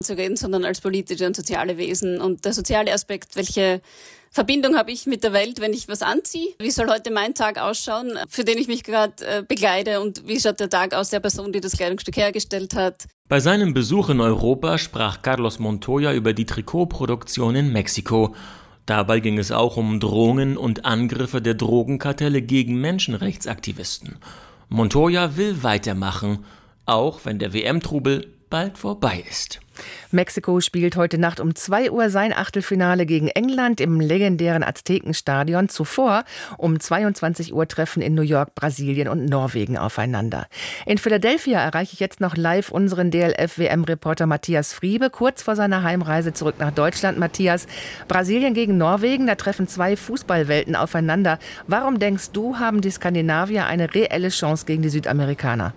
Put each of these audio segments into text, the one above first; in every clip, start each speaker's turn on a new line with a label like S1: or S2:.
S1: zu reden, sondern als politische und soziale Wesen. Und der soziale Aspekt, welche Verbindung habe ich mit der Welt, wenn ich was anziehe? Wie soll heute mein Tag ausschauen, für den ich mich gerade bekleide? Und wie schaut der Tag aus der Person, die das Kleidungsstück hergestellt hat?
S2: Bei seinem Besuch in Europa sprach Carlos Montoya über die Trikotproduktion in Mexiko. Dabei ging es auch um Drohungen und Angriffe der Drogenkartelle gegen Menschenrechtsaktivisten. Montoya will weitermachen, auch wenn der WM-Trubel bald vorbei ist.
S3: Mexiko spielt heute Nacht um 2 Uhr sein Achtelfinale gegen England im legendären Aztekenstadion. Zuvor um 22 Uhr treffen in New York Brasilien und Norwegen aufeinander. In Philadelphia erreiche ich jetzt noch live unseren DLF-WM-Reporter Matthias Friebe, kurz vor seiner Heimreise zurück nach Deutschland. Matthias, Brasilien gegen Norwegen, da treffen 2 Fußballwelten aufeinander. Warum denkst du, haben die Skandinavier eine reelle Chance gegen die Südamerikaner?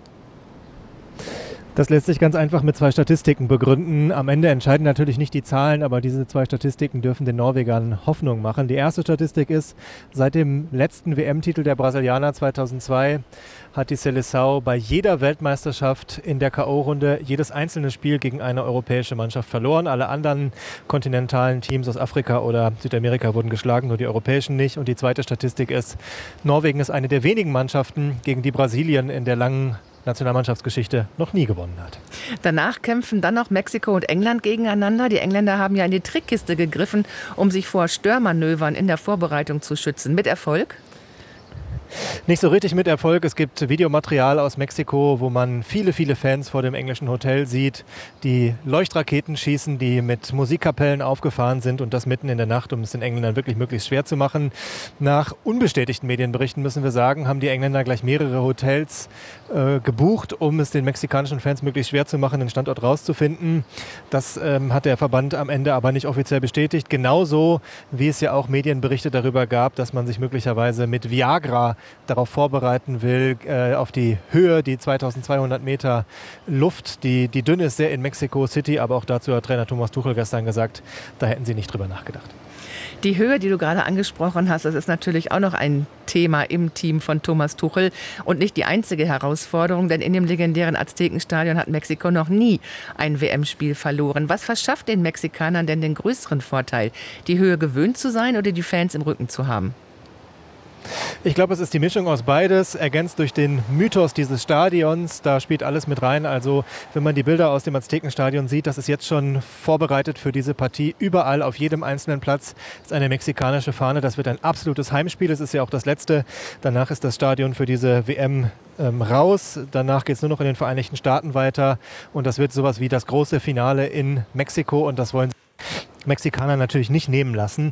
S4: Das lässt sich ganz einfach mit 2 Statistiken begründen. Am Ende entscheiden natürlich nicht die Zahlen, aber diese 2 Statistiken dürfen den Norwegern Hoffnung machen. Die erste Statistik ist, seit dem letzten WM-Titel der Brasilianer 2002 hat die Seleção bei jeder Weltmeisterschaft in der K.O.-Runde jedes einzelne Spiel gegen eine europäische Mannschaft verloren. Alle anderen kontinentalen Teams aus Afrika oder Südamerika wurden geschlagen, nur die europäischen nicht. Und die zweite Statistik ist, Norwegen ist eine der wenigen Mannschaften, gegen die Brasilien in der langen Nationalmannschaftsgeschichte noch nie gewonnen hat.
S3: Danach kämpfen dann noch Mexiko und England gegeneinander. Die Engländer haben ja in die Trickkiste gegriffen, um sich vor Störmanövern in der Vorbereitung zu schützen. Mit Erfolg?
S4: Nicht so richtig mit Erfolg. Es gibt Videomaterial aus Mexiko, wo man viele Fans vor dem englischen Hotel sieht, die Leuchtraketen schießen, die mit Musikkapellen aufgefahren sind und das mitten in der Nacht, um es den Engländern wirklich möglichst schwer zu machen. Nach unbestätigten Medienberichten müssen wir sagen, haben die Engländer gleich mehrere Hotels gebucht, um es den mexikanischen Fans möglichst schwer zu machen, den Standort rauszufinden. Das hat der Verband am Ende aber nicht offiziell bestätigt. Genauso wie es ja auch Medienberichte darüber gab, dass man sich möglicherweise mit Viagra darauf vorbereiten will, auf die Höhe, die 2200 Meter Luft, die dünn ist sehr in Mexico City, aber auch dazu hat Trainer Thomas Tuchel gestern gesagt, da hätten sie nicht drüber nachgedacht.
S3: Die Höhe, die du gerade angesprochen hast, das ist natürlich auch noch ein Thema im Team von Thomas Tuchel und nicht die einzige Herausforderung, denn in dem legendären Aztekenstadion hat Mexiko noch nie ein WM-Spiel verloren. Was verschafft den Mexikanern denn den größeren Vorteil, die Höhe gewöhnt zu sein oder die Fans im Rücken zu haben?
S4: Ich glaube, es ist die Mischung aus beides, ergänzt durch den Mythos dieses Stadions. Da spielt alles mit rein. Also wenn man die Bilder aus dem Aztekenstadion sieht, das ist jetzt schon vorbereitet für diese Partie. Überall, auf jedem einzelnen Platz ist eine mexikanische Fahne. Das wird ein absolutes Heimspiel. Es ist ja auch das letzte. Danach ist das Stadion für diese WM raus. Danach geht es nur noch in den Vereinigten Staaten weiter. Und das wird sowas wie das große Finale in Mexiko. Und das wollen Mexikaner natürlich nicht nehmen lassen.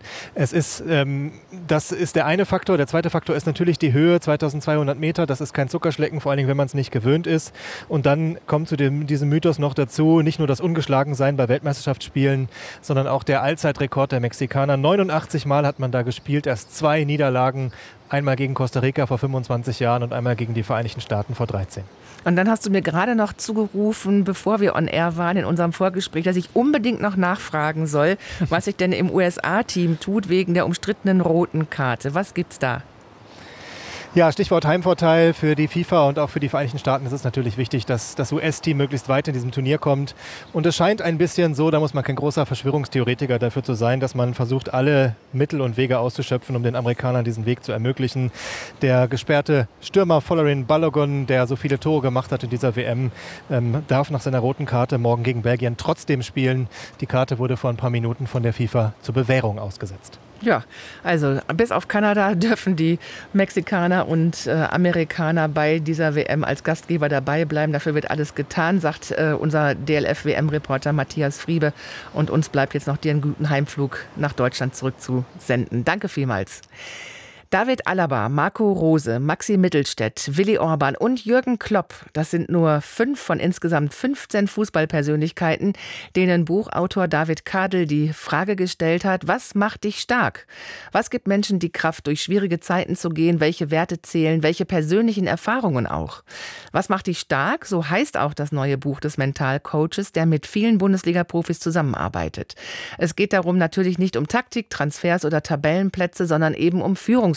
S4: Das ist der eine Faktor. Der zweite Faktor ist natürlich die Höhe, 2200 Meter. Das ist kein Zuckerschlecken, vor allen Dingen, wenn man es nicht gewöhnt ist. Und dann kommt zu diesem Mythos noch dazu, nicht nur das Ungeschlagensein bei Weltmeisterschaftsspielen, sondern auch der Allzeitrekord der Mexikaner. 89 Mal hat man da gespielt, erst 2 Niederlagen. Einmal gegen Costa Rica vor 25 Jahren und einmal gegen die Vereinigten Staaten vor 13.
S3: Und dann hast du mir gerade noch zugerufen, bevor wir on air waren in unserem Vorgespräch, dass ich unbedingt noch nachfragen soll, was sich denn im USA-Team tut wegen der umstrittenen roten Karte. Was gibt's da?
S4: Ja, Stichwort Heimvorteil für die FIFA und auch für die Vereinigten Staaten ist es natürlich wichtig, dass das US-Team möglichst weit in diesem Turnier kommt. Und es scheint ein bisschen so, da muss man kein großer Verschwörungstheoretiker dafür zu sein, dass man versucht, alle Mittel und Wege auszuschöpfen, um den Amerikanern diesen Weg zu ermöglichen. Der gesperrte Stürmer Folarin Balogun, der so viele Tore gemacht hat in dieser WM, darf nach seiner roten Karte morgen gegen Belgien trotzdem spielen. Die Karte wurde vor ein paar Minuten von der FIFA zur Bewährung ausgesetzt.
S3: Ja, also bis auf Kanada dürfen die Mexikaner und Amerikaner bei dieser WM als Gastgeber dabei bleiben. Dafür wird alles getan, sagt unser DLF-WM-Reporter Matthias Friebe. Und uns bleibt jetzt noch dir einen guten Heimflug nach Deutschland zurückzusenden. Danke vielmals. David Alaba, Marco Rose, Maxi Mittelstädt, Willi Orban und Jürgen Klopp, das sind nur 5 von insgesamt 15 Fußballpersönlichkeiten, denen Buchautor David Kadel die Frage gestellt hat, was macht dich stark? Was gibt Menschen die Kraft, durch schwierige Zeiten zu gehen? Welche Werte zählen? Welche persönlichen Erfahrungen auch? Was macht dich stark? So heißt auch das neue Buch des Mentalcoaches, der mit vielen Bundesliga-Profis zusammenarbeitet. Es geht darum natürlich nicht um Taktik, Transfers oder Tabellenplätze, sondern eben um Führungspersonen.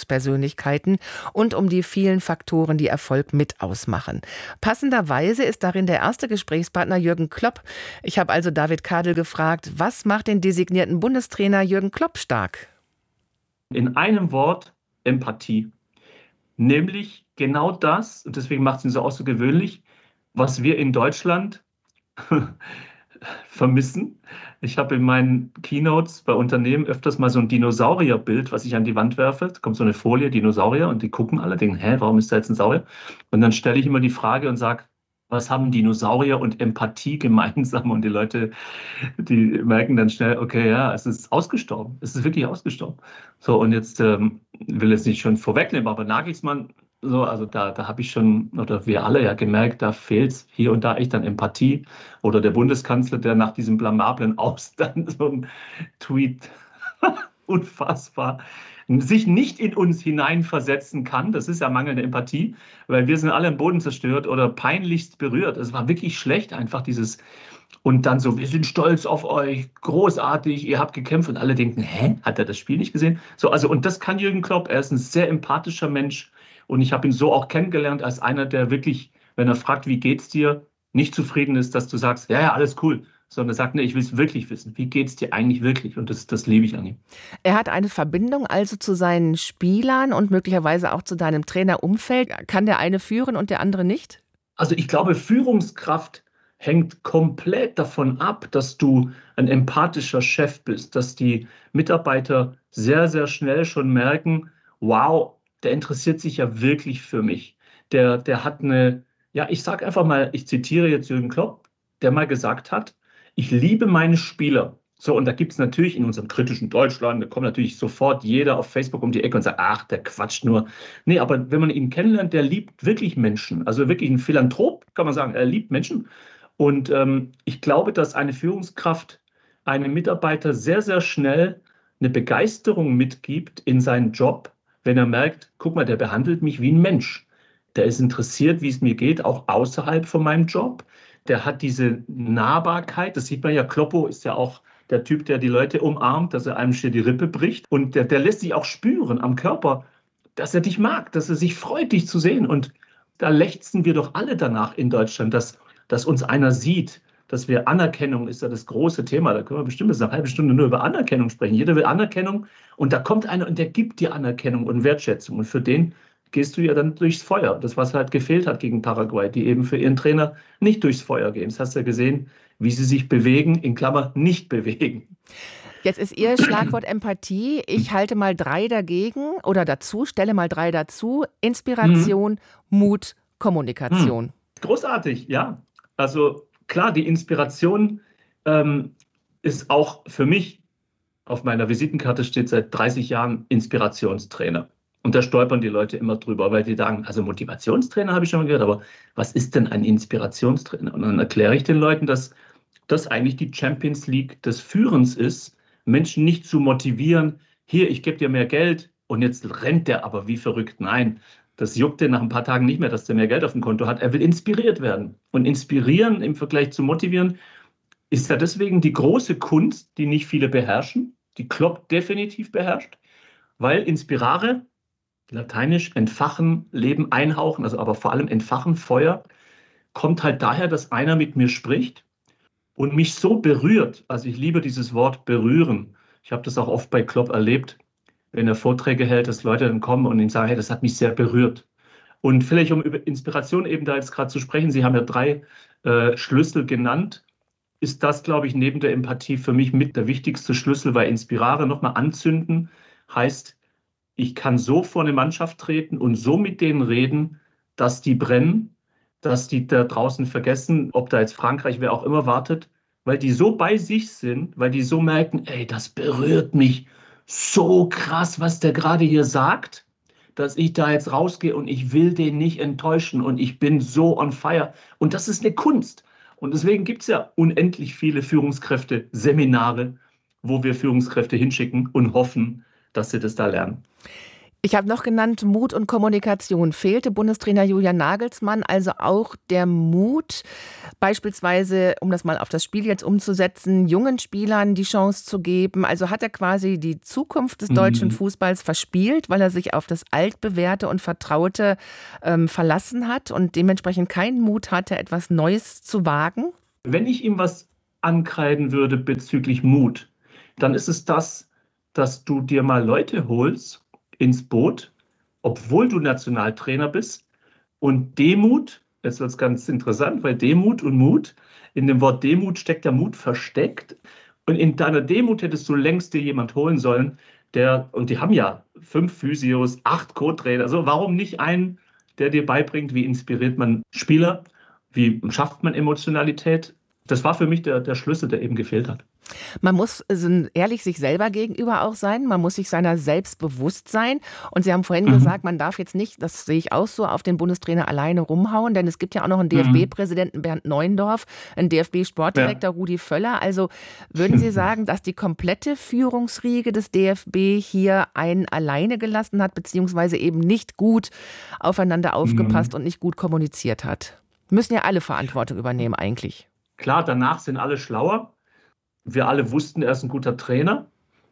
S3: Führungspersönlichkeiten und um die vielen Faktoren, die Erfolg mit ausmachen. Passenderweise ist darin der erste Gesprächspartner Jürgen Klopp. Ich habe also David Kadel gefragt, was macht den designierten Bundestrainer Jürgen Klopp stark?
S5: In einem Wort: Empathie. Nämlich genau das, und deswegen macht es ihn so außergewöhnlich, was wir in Deutschland vermissen. Ich habe in meinen Keynotes bei Unternehmen öfters mal so ein Dinosaurierbild, was ich an die Wand werfe. Da kommt so eine Folie, Dinosaurier, und die gucken alle, denken, warum ist da jetzt ein Saurier? Und dann stelle ich immer die Frage und sage, was haben Dinosaurier und Empathie gemeinsam? Und die Leute, die merken dann schnell, okay, ja, es ist ausgestorben. Es ist wirklich ausgestorben. So, und jetzt will es nicht schon vorwegnehmen, aber Nagelsmann, so, also da habe ich schon, oder wir alle ja gemerkt, da fehlt es hier und da echt an Empathie. Oder der Bundeskanzler, der nach diesem blamablen Aus dann so ein Tweet, unfassbar, sich nicht in uns hineinversetzen kann. Das ist ja mangelnde Empathie, weil wir sind alle im Boden zerstört oder peinlichst berührt. Es war wirklich schlecht, einfach dieses. Und dann so, wir sind stolz auf euch, großartig, ihr habt gekämpft. Und alle denken, hat er das Spiel nicht gesehen? So, also, und das kann Jürgen Klopp. Er ist ein sehr empathischer Mensch. Und ich habe ihn so auch kennengelernt als einer, der wirklich, wenn er fragt, wie geht's dir, nicht zufrieden ist, dass du sagst, ja, alles cool, sondern sagt, nee, ich will es wirklich wissen. Wie geht's dir eigentlich wirklich? Und das liebe ich an ihm.
S3: Er hat eine Verbindung also zu seinen Spielern und möglicherweise auch zu deinem Trainerumfeld. Kann der eine führen und der andere nicht?
S5: Also ich glaube, Führungskraft hängt komplett davon ab, dass du ein empathischer Chef bist, dass die Mitarbeiter sehr, sehr schnell schon merken, wow, der interessiert sich ja wirklich für mich. Der hat eine, ja, ich sage einfach mal, ich zitiere jetzt Jürgen Klopp, der mal gesagt hat, ich liebe meine Spieler. So, und da gibt es natürlich in unserem kritischen Deutschland, da kommt natürlich sofort jeder auf Facebook um die Ecke und sagt, ach, der quatscht nur. Nee, aber wenn man ihn kennenlernt, der liebt wirklich Menschen. Also wirklich ein Philanthrop, kann man sagen, er liebt Menschen. Und ich glaube, dass eine Führungskraft einem Mitarbeiter sehr, sehr schnell eine Begeisterung mitgibt in seinen Job, wenn er merkt, guck mal, der behandelt mich wie ein Mensch. Der ist interessiert, wie es mir geht, auch außerhalb von meinem Job. Der hat diese Nahbarkeit, das sieht man ja, Kloppo ist ja auch der Typ, der die Leute umarmt, dass er einem schier die Rippe bricht. Und der lässt sich auch spüren am Körper, dass er dich mag, dass er sich freut, dich zu sehen. Und da lechzen wir doch alle danach in Deutschland, dass uns einer sieht, dass wir Anerkennung ist ja das große Thema. Da können wir bestimmt jetzt eine halbe Stunde nur über Anerkennung sprechen. Jeder will Anerkennung und da kommt einer und der gibt dir Anerkennung und Wertschätzung. Und für den gehst du ja dann durchs Feuer. Das, was halt gefehlt hat gegen Paraguay, die eben für ihren Trainer nicht durchs Feuer gehen. Das hast du ja gesehen, wie sie sich bewegen, in Klammer nicht bewegen.
S3: Jetzt ist Ihr Schlagwort Empathie. Ich halte mal 3 dagegen oder dazu, stelle mal 3 dazu. Inspiration, Mut, Kommunikation.
S5: Großartig, ja. Also klar, die Inspiration ist auch für mich, auf meiner Visitenkarte steht seit 30 Jahren Inspirationstrainer. Und da stolpern die Leute immer drüber, weil die sagen, also Motivationstrainer habe ich schon mal gehört, aber was ist denn ein Inspirationstrainer? Und dann erkläre ich den Leuten, dass das eigentlich die Champions League des Führens ist, Menschen nicht zu motivieren, hier, ich gebe dir mehr Geld und jetzt rennt der aber wie verrückt. Nein, das juckt den nach ein paar Tagen nicht mehr, dass der mehr Geld auf dem Konto hat. Er will inspiriert werden. Und inspirieren im Vergleich zu motivieren ist ja deswegen die große Kunst, die nicht viele beherrschen, die Klopp definitiv beherrscht, weil inspirare, lateinisch entfachen, Leben einhauchen, also aber vor allem entfachen, Feuer, kommt halt daher, dass einer mit mir spricht und mich so berührt. Also ich liebe dieses Wort berühren. Ich habe das auch oft bei Klopp erlebt, wenn er Vorträge hält, dass Leute dann kommen und ihm sagen, hey, das hat mich sehr berührt. Und vielleicht, um über Inspiration eben da jetzt gerade zu sprechen, Sie haben ja 3 Schlüssel genannt, ist das, glaube ich, neben der Empathie für mich mit der wichtigste Schlüssel, weil inspirare, nochmal anzünden, heißt, ich kann so vor eine Mannschaft treten und so mit denen reden, dass die brennen, dass die da draußen vergessen, ob da jetzt Frankreich, wer auch immer wartet, weil die so bei sich sind, weil die so merken, ey, das berührt mich so krass, was der gerade hier sagt, dass ich da jetzt rausgehe und ich will den nicht enttäuschen und ich bin so on fire. Und das ist eine Kunst. Und deswegen gibt es ja unendlich viele Führungskräfte-Seminare, wo wir Führungskräfte hinschicken und hoffen, dass sie das da lernen.
S3: Ich habe noch genannt, Mut und Kommunikation. Fehlte Bundestrainer Julian Nagelsmann also auch der Mut, beispielsweise, um das mal auf das Spiel jetzt umzusetzen, jungen Spielern die Chance zu geben? Also hat er quasi die Zukunft des deutschen Fußballs verspielt, weil er sich auf das Altbewährte und Vertraute verlassen hat und dementsprechend keinen Mut hatte, etwas Neues zu wagen?
S5: Wenn ich ihm was ankreiden würde bezüglich Mut, dann ist es das, dass du dir mal Leute holst ins Boot, obwohl du Nationaltrainer bist. Und Demut, jetzt wird es ganz interessant, weil Demut und Mut, in dem Wort Demut steckt der Mut versteckt. Und in deiner Demut hättest du längst dir jemand holen sollen, und die haben ja 5 Physios, 8 Co-Trainer, also warum nicht einen, der dir beibringt, wie inspiriert man Spieler, wie schafft man Emotionalität. Das war für mich der Schlüssel, der eben gefehlt hat.
S3: Man muss ehrlich sich selber gegenüber auch sein. Man muss sich seiner selbst bewusst sein. Und Sie haben vorhin gesagt, man darf jetzt nicht, das sehe ich auch so, auf den Bundestrainer alleine rumhauen. Denn es gibt ja auch noch einen DFB-Präsidenten Bernd Neuendorf, einen DFB-Sportdirektor Rudi Völler. Also würden Sie sagen, dass die komplette Führungsriege des DFB hier einen alleine gelassen hat, beziehungsweise eben nicht gut aufeinander aufgepasst und nicht gut kommuniziert hat? Müssen ja alle Verantwortung übernehmen eigentlich.
S5: Klar, danach sind alle schlauer. Wir alle wussten, er ist ein guter Trainer.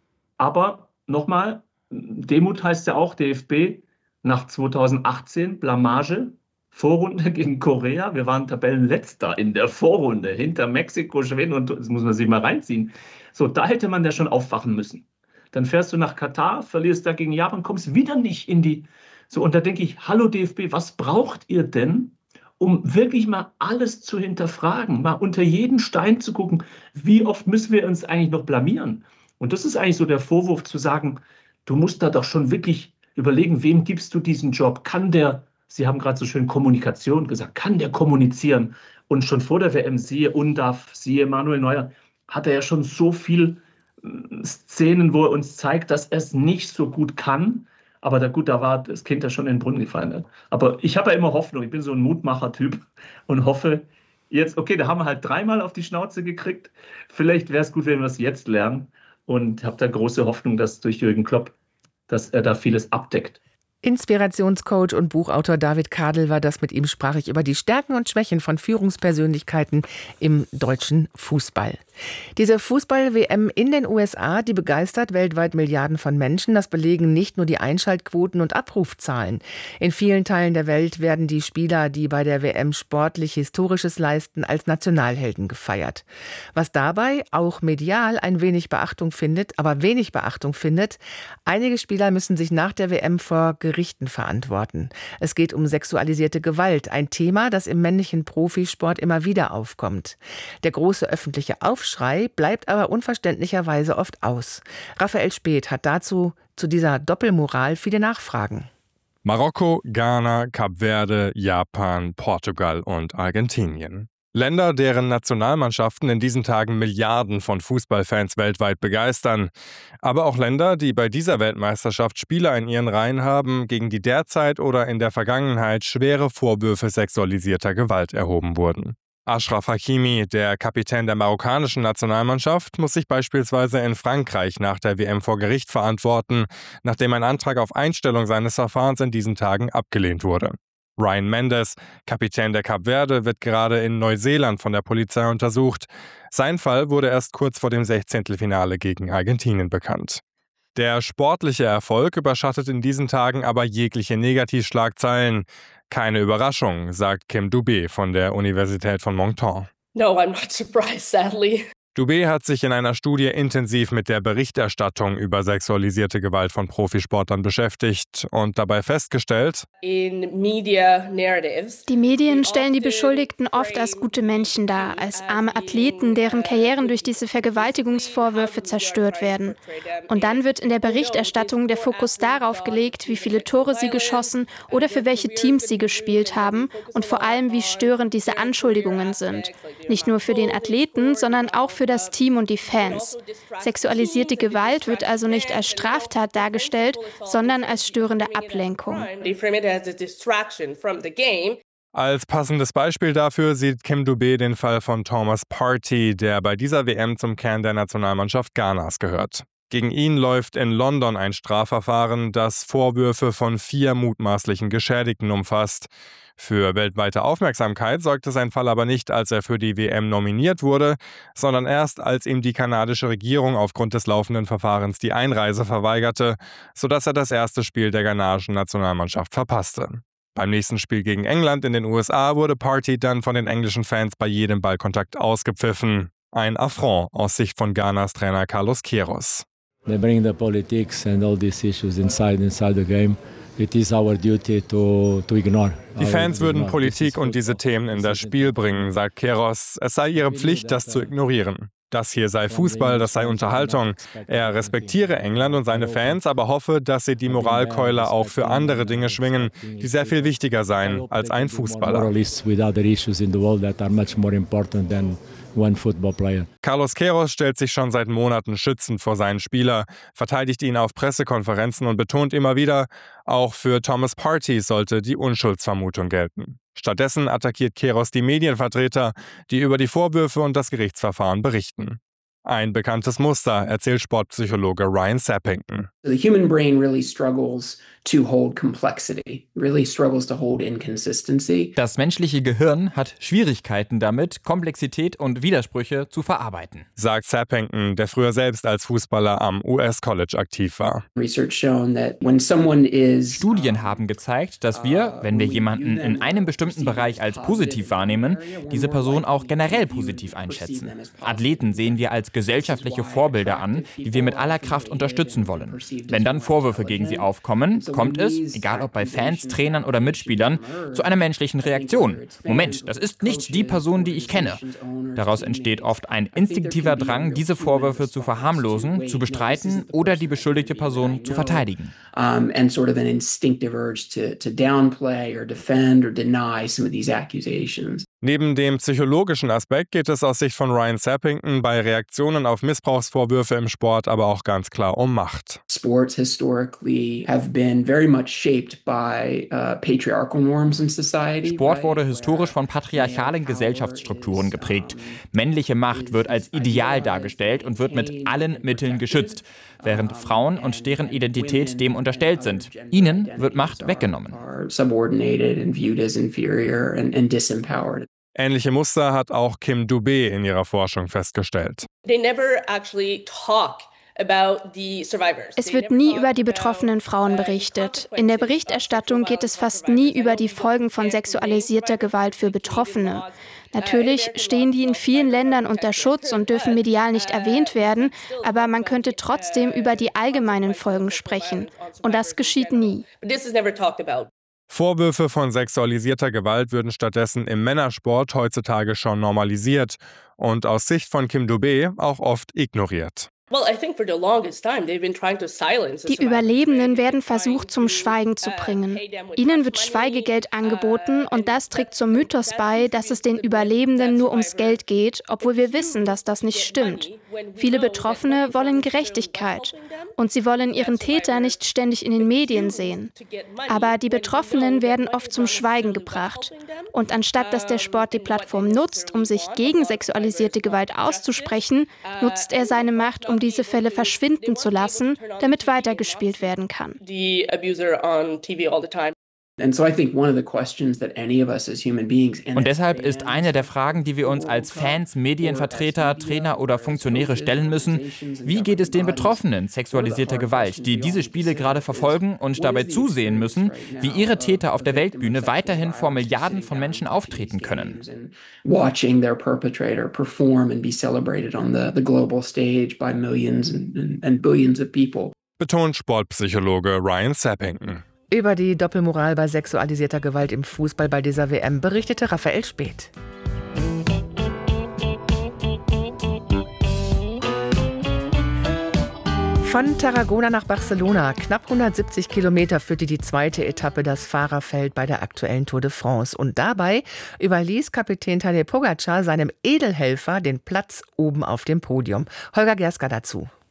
S5: Aber nochmal, Demut heißt ja auch DFB nach 2018, Blamage, Vorrunde gegen Korea. Wir waren Tabellenletzter in der Vorrunde, hinter Mexiko, Schweden, und das muss man sich mal reinziehen. So, da hätte man ja schon aufwachen müssen. Dann fährst du nach Katar, verlierst da gegen Japan, kommst wieder nicht in die... So, und da denke ich, hallo DFB, was braucht ihr denn, um wirklich mal alles zu hinterfragen, mal unter jeden Stein zu gucken, wie oft müssen wir uns eigentlich noch blamieren? Und das ist eigentlich so der Vorwurf zu sagen, du musst da doch schon wirklich überlegen, wem gibst du diesen Job? Kann der, Sie haben gerade so schön Kommunikation gesagt, kann der kommunizieren? Und schon vor der WM, siehe Undav, siehe Manuel Neuer, hat er ja schon so viel Szenen, wo er uns zeigt, dass er es nicht so gut kann. Aber da war das Kind ja schon in den Brunnen gefallen. Ne? Aber ich habe ja immer Hoffnung. Ich bin so ein Mutmacher-Typ und hoffe jetzt, okay, da haben wir halt 3-mal auf die Schnauze gekriegt. Vielleicht wäre es gut, wenn wir es jetzt lernen. Und habe da große Hoffnung, dass durch Jürgen Klopp, dass er da vieles abdeckt.
S3: Inspirationscoach und Buchautor David Kadel war das. Mit ihm sprach ich über die Stärken und Schwächen von Führungspersönlichkeiten im deutschen Fußball. Diese Fußball-WM in den USA, die begeistert weltweit Milliarden von Menschen. Das belegen nicht nur die Einschaltquoten und Abrufzahlen. In vielen Teilen der Welt werden die Spieler, die bei der WM sportlich Historisches leisten, als Nationalhelden gefeiert. Was dabei auch medial ein wenig Beachtung findet, aber wenig Beachtung findet, einige Spieler müssen sich nach der WM vor Gerichten verantworten. Es geht um sexualisierte Gewalt, ein Thema, das im männlichen Profisport immer wieder aufkommt. Der große öffentliche Aufschrei bleibt aber unverständlicherweise oft aus. Raphael Späth hat dazu zu dieser Doppelmoral viele Nachfragen.
S6: Marokko, Ghana, Kap Verde, Japan, Portugal und Argentinien. Länder, deren Nationalmannschaften in diesen Tagen Milliarden von Fußballfans weltweit begeistern. Aber auch Länder, die bei dieser Weltmeisterschaft Spieler in ihren Reihen haben, gegen die derzeit oder in der Vergangenheit schwere Vorwürfe sexualisierter Gewalt erhoben wurden. Achraf Hakimi, der Kapitän der marokkanischen Nationalmannschaft, muss sich beispielsweise in Frankreich nach der WM vor Gericht verantworten, nachdem ein Antrag auf Einstellung seines Verfahrens in diesen Tagen abgelehnt wurde. Ryan Mendes, Kapitän der Kap Verde, wird gerade in Neuseeland von der Polizei untersucht. Sein Fall wurde erst kurz vor dem 16. Finale gegen Argentinien bekannt. Der sportliche Erfolg überschattet in diesen Tagen aber jegliche Negativschlagzeilen. Keine Überraschung, sagt Kim Dubé von der Universität von Moncton.
S7: No, I'm not surprised, sadly.
S6: Dubé hat sich in einer Studie intensiv mit der Berichterstattung über sexualisierte Gewalt von Profisportlern beschäftigt und dabei festgestellt:
S7: Die
S8: Medien stellen die Beschuldigten oft als gute Menschen dar, als arme Athleten, deren Karrieren durch diese Vergewaltigungsvorwürfe zerstört werden. Und dann wird in der Berichterstattung der Fokus darauf gelegt, wie viele Tore sie geschossen oder für welche Teams sie gespielt haben und vor allem, wie störend diese Anschuldigungen sind. Nicht nur für den Athleten, sondern auch für das Team und die Fans. Sexualisierte Gewalt wird also nicht als Straftat dargestellt, sondern als störende Ablenkung.
S6: Als passendes Beispiel dafür sieht Kim Dubé den Fall von Thomas Partey, der bei dieser WM zum Kern der Nationalmannschaft Ghanas gehört. Gegen ihn läuft in London ein Strafverfahren, das Vorwürfe von 4 mutmaßlichen Geschädigten umfasst. Für weltweite Aufmerksamkeit sorgte sein Fall aber nicht, als er für die WM nominiert wurde, sondern erst, als ihm die kanadische Regierung aufgrund des laufenden Verfahrens die Einreise verweigerte, sodass er das erste Spiel der ghanaischen Nationalmannschaft verpasste. Beim nächsten Spiel gegen England in den USA wurde Partey dann von den englischen Fans bei jedem Ballkontakt ausgepfiffen. Ein Affront aus Sicht von Ghanas Trainer Carlos Queiroz.
S9: They bring the politics and all these issues inside the game. It is our duty to ignore.
S6: Die Fans würden Politik und diese Themen in das Spiel bringen, sagt Queiroz. Es sei ihre Pflicht, das zu ignorieren. Das hier sei Fußball, das sei Unterhaltung. Er respektiere England und seine Fans, aber hoffe, dass sie die Moralkeule auch für andere Dinge schwingen, die sehr viel wichtiger seien als ein Fußballer. Carlos Queiroz stellt sich schon seit Monaten schützend vor seinen Spieler, verteidigt ihn auf Pressekonferenzen und betont immer wieder, auch für Thomas Partey sollte die Unschuldsvermutung gelten. Stattdessen attackiert Queiroz die Medienvertreter, die über die Vorwürfe und das Gerichtsverfahren berichten. Ein bekanntes Muster, erzählt Sportpsychologe Ryan Sappington.
S10: The human brain really struggles to hold complexity, really struggles to hold inconsistency.
S11: Das menschliche Gehirn hat Schwierigkeiten damit, Komplexität und Widersprüche zu verarbeiten,
S6: sagt Sappington, der früher selbst als Fußballer am US-College aktiv war.
S11: Studien haben gezeigt, dass wir, wenn wir jemanden in einem bestimmten Bereich als positiv wahrnehmen, diese Person auch generell positiv einschätzen. Athleten sehen wir als gesellschaftliche Vorbilder an, die wir mit aller Kraft unterstützen wollen. Wenn dann Vorwürfe gegen sie aufkommen, kommt es, egal ob bei Fans, Trainern oder Mitspielern, zu einer menschlichen Reaktion. Moment, das ist nicht die Person, die ich kenne. Daraus entsteht oft ein instinktiver Drang, diese Vorwürfe zu verharmlosen, zu bestreiten oder die beschuldigte Person zu verteidigen.
S10: And sort of an instinctive urge to downplay or defend or deny some of these accusations.
S6: Neben dem psychologischen Aspekt geht es aus Sicht von Ryan Sappington bei Reaktionen auf Missbrauchsvorwürfe im Sport aber auch ganz klar um Macht.
S10: Sports historically have been very much shaped by patriarchal norms in society.
S11: Sport wurde historisch von patriarchalen Gesellschaftsstrukturen geprägt. Männliche Macht wird als Ideal dargestellt und wird mit allen Mitteln geschützt, während Frauen und deren Identität dem unterstellt sind. Ihnen wird Macht weggenommen.
S6: Ähnliche Muster hat auch Kim Dubé in ihrer Forschung festgestellt.
S8: Es wird nie über die betroffenen Frauen berichtet. In der Berichterstattung geht es fast nie über die Folgen von sexualisierter Gewalt für Betroffene. Natürlich stehen die in vielen Ländern unter Schutz und dürfen medial nicht erwähnt werden, aber man könnte trotzdem über die allgemeinen Folgen sprechen. Und das geschieht nie.
S6: Vorwürfe von sexualisierter Gewalt würden stattdessen im Männersport heutzutage schon normalisiert und aus Sicht von Kim Dubé auch oft ignoriert.
S8: Die Überlebenden werden versucht, zum Schweigen zu bringen. Ihnen wird Schweigegeld angeboten und das trägt zum Mythos bei, dass es den Überlebenden nur ums Geld geht, obwohl wir wissen, dass das nicht stimmt. Viele Betroffene wollen Gerechtigkeit und sie wollen ihren Täter nicht ständig in den Medien sehen. Aber die Betroffenen werden oft zum Schweigen gebracht. Und anstatt dass der Sport die Plattform nutzt, um sich gegen sexualisierte Gewalt auszusprechen, nutzt er seine Macht, um diese Fälle verschwinden zu lassen, damit weitergespielt werden kann.
S11: Und deshalb ist eine der Fragen, die wir uns als Fans, Medienvertreter, Trainer oder Funktionäre stellen müssen: Wie geht es den Betroffenen sexualisierter Gewalt, die diese Spiele gerade verfolgen und dabei zusehen müssen, wie ihre Täter auf der Weltbühne weiterhin vor Milliarden von Menschen auftreten können?
S10: Watching their perpetrator perform and be celebrated on the global stage by millions and billions of people.
S6: Betont Sportpsychologe Ryan Sappington.
S3: Über die Doppelmoral bei sexualisierter Gewalt im Fußball bei dieser WM berichtete Raphael Späth. Von Tarragona nach Barcelona, knapp 170 Kilometer, führte die zweite Etappe das Fahrerfeld bei der aktuellen Tour de France. Und dabei überließ Kapitän Tadej Pogačar seinem Edelhelfer den Platz oben auf dem Podium. Holger Gerska dazu.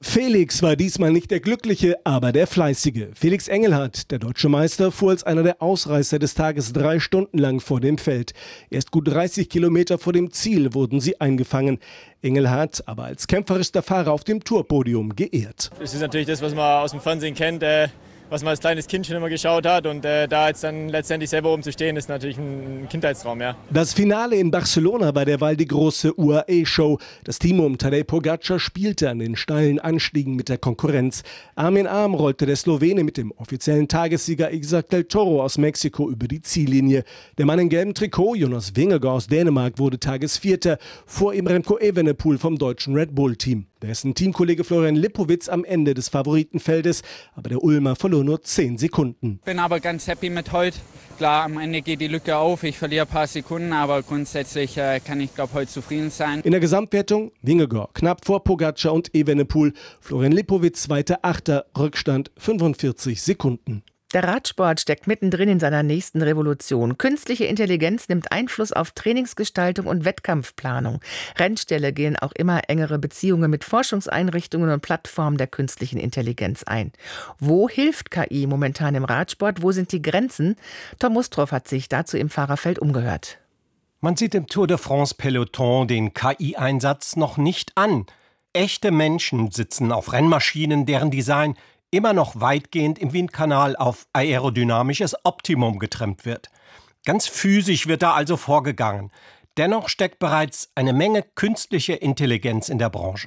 S12: Felix war diesmal nicht der Glückliche, aber der Fleißige. Felix Engelhardt, der deutsche Meister, fuhr als einer der Ausreißer des Tages 3 Stunden lang vor dem Feld. Erst gut 30 Kilometer vor dem Ziel wurden sie eingefangen. Engelhardt aber als kämpferischster Fahrer auf dem Tourpodium geehrt.
S13: Das ist natürlich das, was man aus dem Fernsehen kennt, was man als kleines Kind schon immer geschaut hat. Und da jetzt dann letztendlich selber oben zu stehen, ist natürlich ein Kindheitstraum, ja.
S12: Das Finale in Barcelona war derweil die große UAE-Show. Das Team um Tadej Pogačar spielte an den steilen Anstiegen mit der Konkurrenz. Arm in Arm rollte der Slowene mit dem offiziellen Tagessieger Isaac del Toro aus Mexiko über die Ziellinie. Der Mann in gelbem Trikot, Jonas Vingegaard aus Dänemark, wurde Tagesvierter. Vor ihm Remco Evenepoel vom deutschen Red Bull-Team. Dessen Teamkollege Florian Lipowitz am Ende des Favoritenfeldes, aber der Ulmer verlor nur 10 Sekunden.
S14: Ich bin aber ganz happy mit heute. Klar, am Ende geht die Lücke auf, ich verliere ein paar Sekunden, aber grundsätzlich kann ich, glaube heute zufrieden sein.
S12: In der Gesamtwertung Vingegaard knapp vor Pogačar und Evenepoel. Florian Lipowitz zweiter, Achter, Rückstand 45 Sekunden.
S3: Der Radsport steckt mittendrin in seiner nächsten Revolution. Künstliche Intelligenz nimmt Einfluss auf Trainingsgestaltung und Wettkampfplanung. Rennställe gehen auch immer engere Beziehungen mit Forschungseinrichtungen und Plattformen der künstlichen Intelligenz ein. Wo hilft KI momentan im Radsport? Wo sind die Grenzen? Tom Mustroff hat sich dazu im Fahrerfeld umgehört.
S15: Man sieht im Tour de France Peloton den KI-Einsatz noch nicht an. Echte Menschen sitzen auf Rennmaschinen, deren Design immer noch weitgehend im Windkanal auf aerodynamisches Optimum getrimmt wird. Ganz physisch wird da also vorgegangen. Dennoch steckt bereits eine Menge künstliche Intelligenz in der Branche.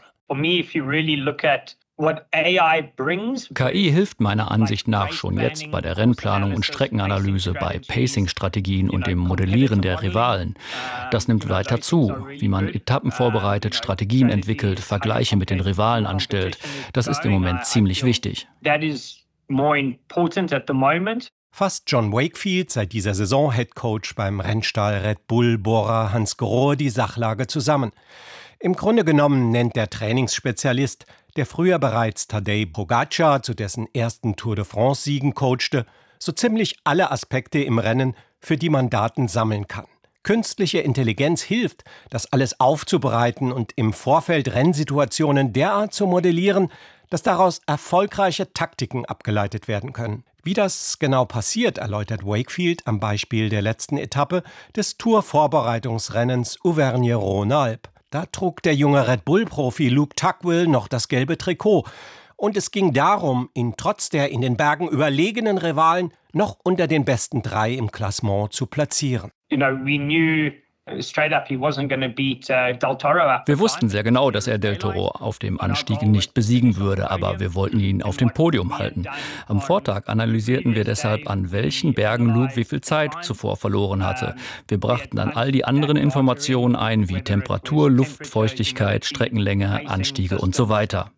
S16: KI hilft meiner Ansicht nach schon jetzt bei der Rennplanung und Streckenanalyse, bei Pacing-Strategien und dem Modellieren der Rivalen. Das nimmt weiter zu, wie man Etappen vorbereitet, Strategien entwickelt, Vergleiche mit den Rivalen anstellt. Das ist im Moment ziemlich wichtig.
S15: Fasst John Wakefield, seit dieser Saison Headcoach beim Rennstall Red Bull-Bohrer Hans Grohe, die Sachlage zusammen. Im Grunde genommen nennt der Trainingsspezialist, der früher bereits Tadej Pogačar zu dessen ersten Tour de France-Siegen coachte, so ziemlich alle Aspekte im Rennen, für die man Daten sammeln kann. Künstliche Intelligenz hilft, das alles aufzubereiten und im Vorfeld Rennsituationen derart zu modellieren, dass daraus erfolgreiche Taktiken abgeleitet werden können. Wie das genau passiert, erläutert Wakefield am Beispiel der letzten Etappe des Tour-Vorbereitungsrennens Auvergne-Rhône-Alpes. Da trug der junge Red Bull-Profi Luke Tugwell noch das gelbe Trikot. Und es ging darum, ihn trotz der in den Bergen überlegenen Rivalen noch unter den besten 3 im Klassement zu platzieren.
S16: Wir wussten sehr genau, dass er Del Toro auf dem Anstieg nicht besiegen würde, aber wir wollten ihn auf dem Podium halten. Am Vortag analysierten wir deshalb, an welchen Bergen Luke wie viel Zeit zuvor verloren hatte. Wir brachten dann all die anderen Informationen ein, wie Temperatur, Luftfeuchtigkeit, Streckenlänge, Anstiege und so weiter.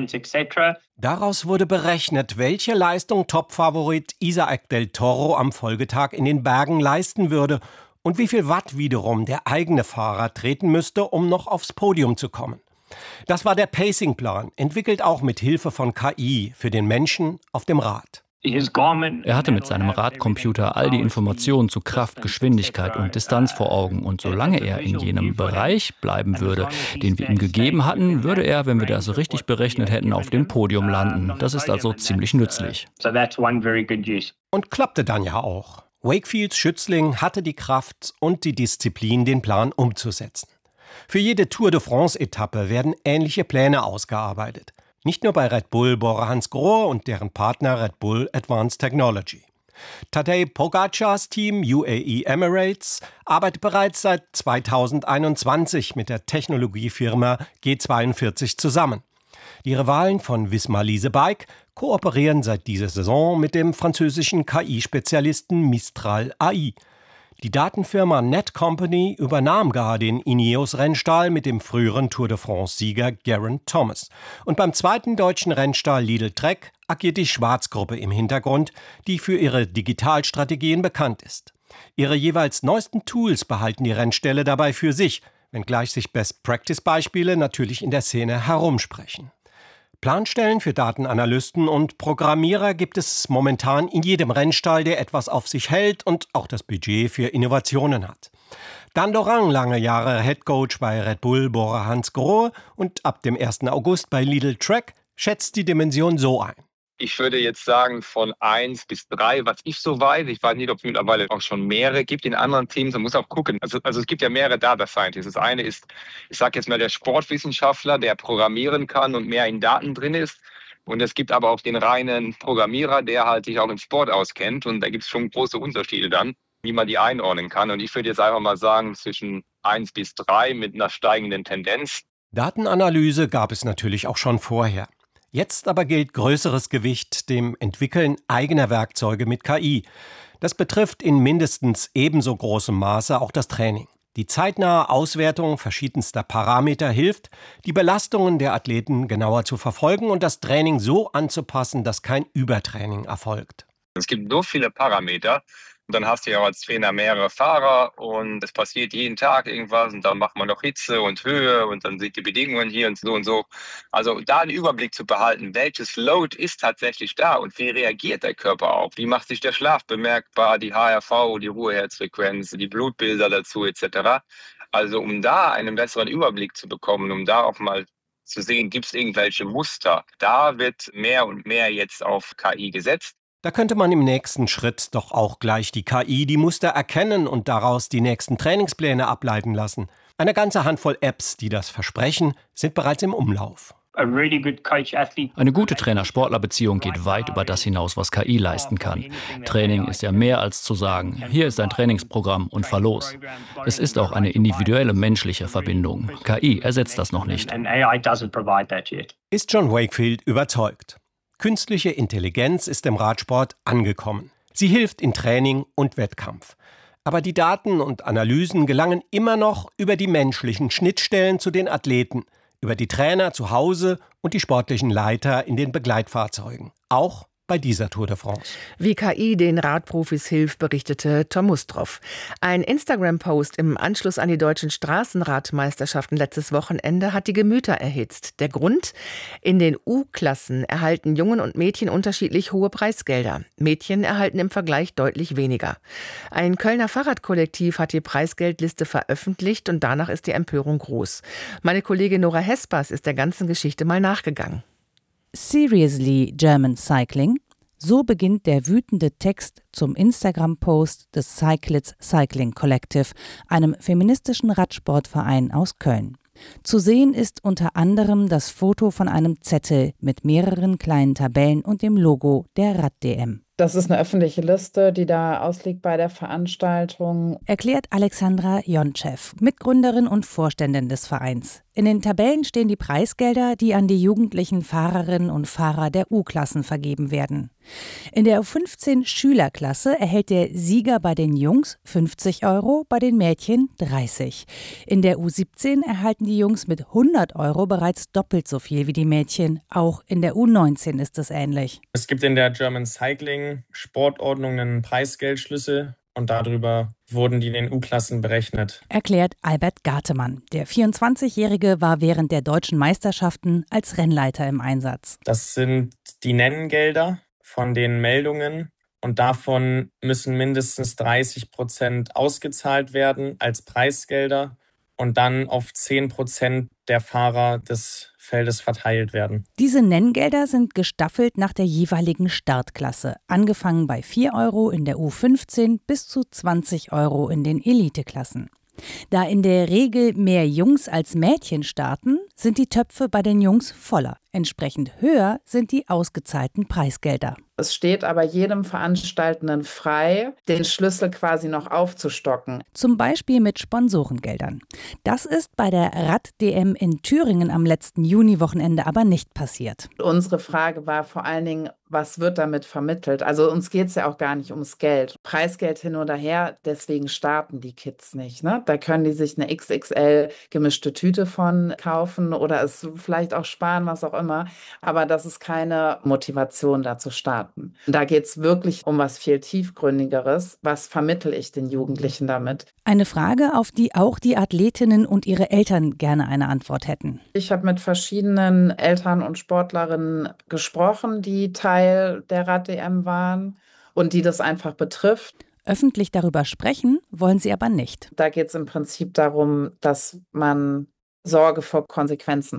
S15: Daraus wurde berechnet, welche Leistung Topfavorit Isaac Del Toro am Folgetag in den Bergen leisten würde und wie viel Watt wiederum der eigene Fahrer treten müsste, um noch aufs Podium zu kommen. Das war der Pacing-Plan, entwickelt auch mit Hilfe von KI für den Menschen auf dem Rad.
S16: Er hatte mit seinem Radcomputer all die Informationen zu Kraft, Geschwindigkeit und Distanz vor Augen. Und solange er in jenem Bereich bleiben würde, den wir ihm gegeben hatten, würde er, wenn wir das richtig berechnet hätten, auf dem Podium landen. Das ist also ziemlich nützlich.
S15: Und klappte dann ja auch. Wakefields Schützling hatte die Kraft und die Disziplin, den Plan umzusetzen. Für jede Tour de France-Etappe werden ähnliche Pläne ausgearbeitet. Nicht nur bei Red Bull-Bohrer Hans Grohe und deren Partner Red Bull Advanced Technology. Tadej Pogačars Team UAE Emirates arbeitet bereits seit 2021 mit der Technologiefirma G42 zusammen. Die Rivalen von Visma Lease Bike kooperieren seit dieser Saison mit dem französischen KI-Spezialisten Mistral AI. Die Datenfirma Netcompany übernahm gar den Ineos-Rennstall mit dem früheren Tour de France-Sieger Geraint Thomas. Und beim zweiten deutschen Rennstall Lidl Trek agiert die Schwarz-Gruppe im Hintergrund, die für ihre Digitalstrategien bekannt ist. Ihre jeweils neuesten Tools behalten die Rennställe dabei für sich, wenngleich sich Best-Practice-Beispiele natürlich in der Szene herumsprechen. Planstellen für Datenanalysten und Programmierer gibt es momentan in jedem Rennstall, der etwas auf sich hält und auch das Budget für Innovationen hat. Dan Dorang, lange Jahre Headcoach bei Red Bull, Bohrer Hans Grohe und ab dem 1. August bei Lidl Trek, schätzt die Dimension so ein.
S17: Ich würde jetzt sagen von 1 bis 3, was ich so weiß. Ich weiß nicht, ob es mittlerweile auch schon mehrere gibt in anderen Teams. Man muss auch gucken. Also es gibt ja mehrere Data Scientists. Das eine ist, ich sage jetzt mal, der Sportwissenschaftler, der programmieren kann und mehr in Daten drin ist. Und es gibt aber auch den reinen Programmierer, der halt sich auch im Sport auskennt. Und da gibt es schon große Unterschiede dann, wie man die einordnen kann. Und ich würde jetzt einfach mal sagen, zwischen 1 bis 3 mit einer steigenden Tendenz.
S15: Datenanalyse gab es natürlich auch schon vorher. Jetzt aber gilt größeres Gewicht dem Entwickeln eigener Werkzeuge mit KI. Das betrifft in mindestens ebenso großem Maße auch das Training. Die zeitnahe Auswertung verschiedenster Parameter hilft, die Belastungen der Athleten genauer zu verfolgen und das Training so anzupassen, dass kein Übertraining erfolgt.
S17: Es gibt so viele Parameter. Und dann hast du ja als Trainer mehrere Fahrer und es passiert jeden Tag irgendwas und dann macht man noch Hitze und Höhe und dann sind die Bedingungen hier und so und so. Also da einen Überblick zu behalten, welches Load ist tatsächlich da und wie reagiert der Körper auf? Wie macht sich der Schlaf bemerkbar, die HRV, die Ruheherzfrequenz, die Blutbilder dazu etc. Also um da einen besseren Überblick zu bekommen, um da auch mal zu sehen, gibt es irgendwelche Muster. Da wird mehr und mehr jetzt auf KI gesetzt.
S15: Da könnte man im nächsten Schritt doch auch gleich die KI die Muster erkennen und daraus die nächsten Trainingspläne ableiten lassen. Eine ganze Handvoll Apps, die das versprechen, sind bereits im Umlauf.
S16: Eine gute Trainer-Sportler-Beziehung geht weit über das hinaus, was KI leisten kann. Training ist ja mehr als zu sagen, hier ist ein Trainingsprogramm und fahr los. Es ist auch eine individuelle menschliche Verbindung. KI ersetzt das noch nicht.
S15: Ist John Wakefield überzeugt. Künstliche Intelligenz ist im Radsport angekommen. Sie hilft in Training und Wettkampf. Aber die Daten und Analysen gelangen immer noch über die menschlichen Schnittstellen zu den Athleten, über die Trainer zu Hause und die sportlichen Leiter in den Begleitfahrzeugen. Auch bei dieser Tour de France.
S3: Wie KI den Radprofis hilft, berichtete Tom Mustroff. Ein Instagram-Post im Anschluss an die deutschen Straßenradmeisterschaften letztes Wochenende hat die Gemüter erhitzt. Der Grund? In den U-Klassen erhalten Jungen und Mädchen unterschiedlich hohe Preisgelder. Mädchen erhalten im Vergleich deutlich weniger. Ein Kölner Fahrradkollektiv hat die Preisgeldliste veröffentlicht und danach ist die Empörung groß. Meine Kollegin Nora Hespers ist der ganzen Geschichte mal nachgegangen.
S18: Seriously German Cycling? So beginnt der wütende Text zum Instagram-Post des Cyclits Cycling Collective, einem feministischen Radsportverein aus Köln. Zu sehen ist unter anderem das Foto von einem Zettel mit mehreren kleinen Tabellen und dem Logo der Rad-DM.
S19: Das ist eine öffentliche Liste, die da ausliegt bei der Veranstaltung.
S18: Erklärt Alexandra Jontschew, Mitgründerin und Vorständin des Vereins. In den Tabellen stehen die Preisgelder, die an die jugendlichen Fahrerinnen und Fahrer der U-Klassen vergeben werden. In der U15 Schülerklasse erhält der Sieger bei den Jungs 50 €, bei den Mädchen 30. In der U17 erhalten die Jungs mit 100 € bereits doppelt so viel wie die Mädchen. Auch in der U19 ist es ähnlich.
S20: Es gibt in der German Cycling Sportordnung einen Preisgeldschlüssel und darüber wurden die in den U-Klassen berechnet.
S18: Erklärt Albert Gartemann. Der 24-Jährige war während der deutschen Meisterschaften als Rennleiter im Einsatz.
S20: Das sind die Nenngelder von den Meldungen und davon müssen mindestens 30% ausgezahlt werden als Preisgelder und dann auf 10% der Fahrer des Feldes verteilt werden.
S18: Diese Nenngelder sind gestaffelt nach der jeweiligen Startklasse, angefangen bei 4 € in der U15 bis zu 20 € in den Eliteklassen. Da in der Regel mehr Jungs als Mädchen starten, sind die Töpfe bei den Jungs voller. Entsprechend höher sind die ausgezahlten Preisgelder.
S19: Es steht aber jedem Veranstaltenden frei, den Schlüssel quasi noch aufzustocken.
S18: Zum Beispiel mit Sponsorengeldern. Das ist bei der Rad-DM in Thüringen am letzten Juniwochenende aber nicht passiert.
S19: Unsere Frage war vor allen Dingen, was wird damit vermittelt? Also uns geht es ja auch gar nicht ums Geld. Preisgeld hin oder her, deswegen starten die Kids nicht. Ne? Da können die sich eine XXL gemischte Tüte von kaufen oder es vielleicht auch sparen, was auch immer. Aber das ist keine Motivation, da zu starten. Da geht es wirklich um was viel Tiefgründigeres. Was vermittle ich den Jugendlichen damit?
S18: Eine Frage, auf die auch die Athletinnen und ihre Eltern gerne eine Antwort hätten.
S19: Ich habe mit verschiedenen Eltern und Sportlerinnen gesprochen, die Teil der Rad-DM waren und die das einfach betrifft.
S18: Öffentlich darüber sprechen wollen sie aber nicht.
S19: Da geht es im Prinzip darum, dass man Sorge vor Konsequenzen hat.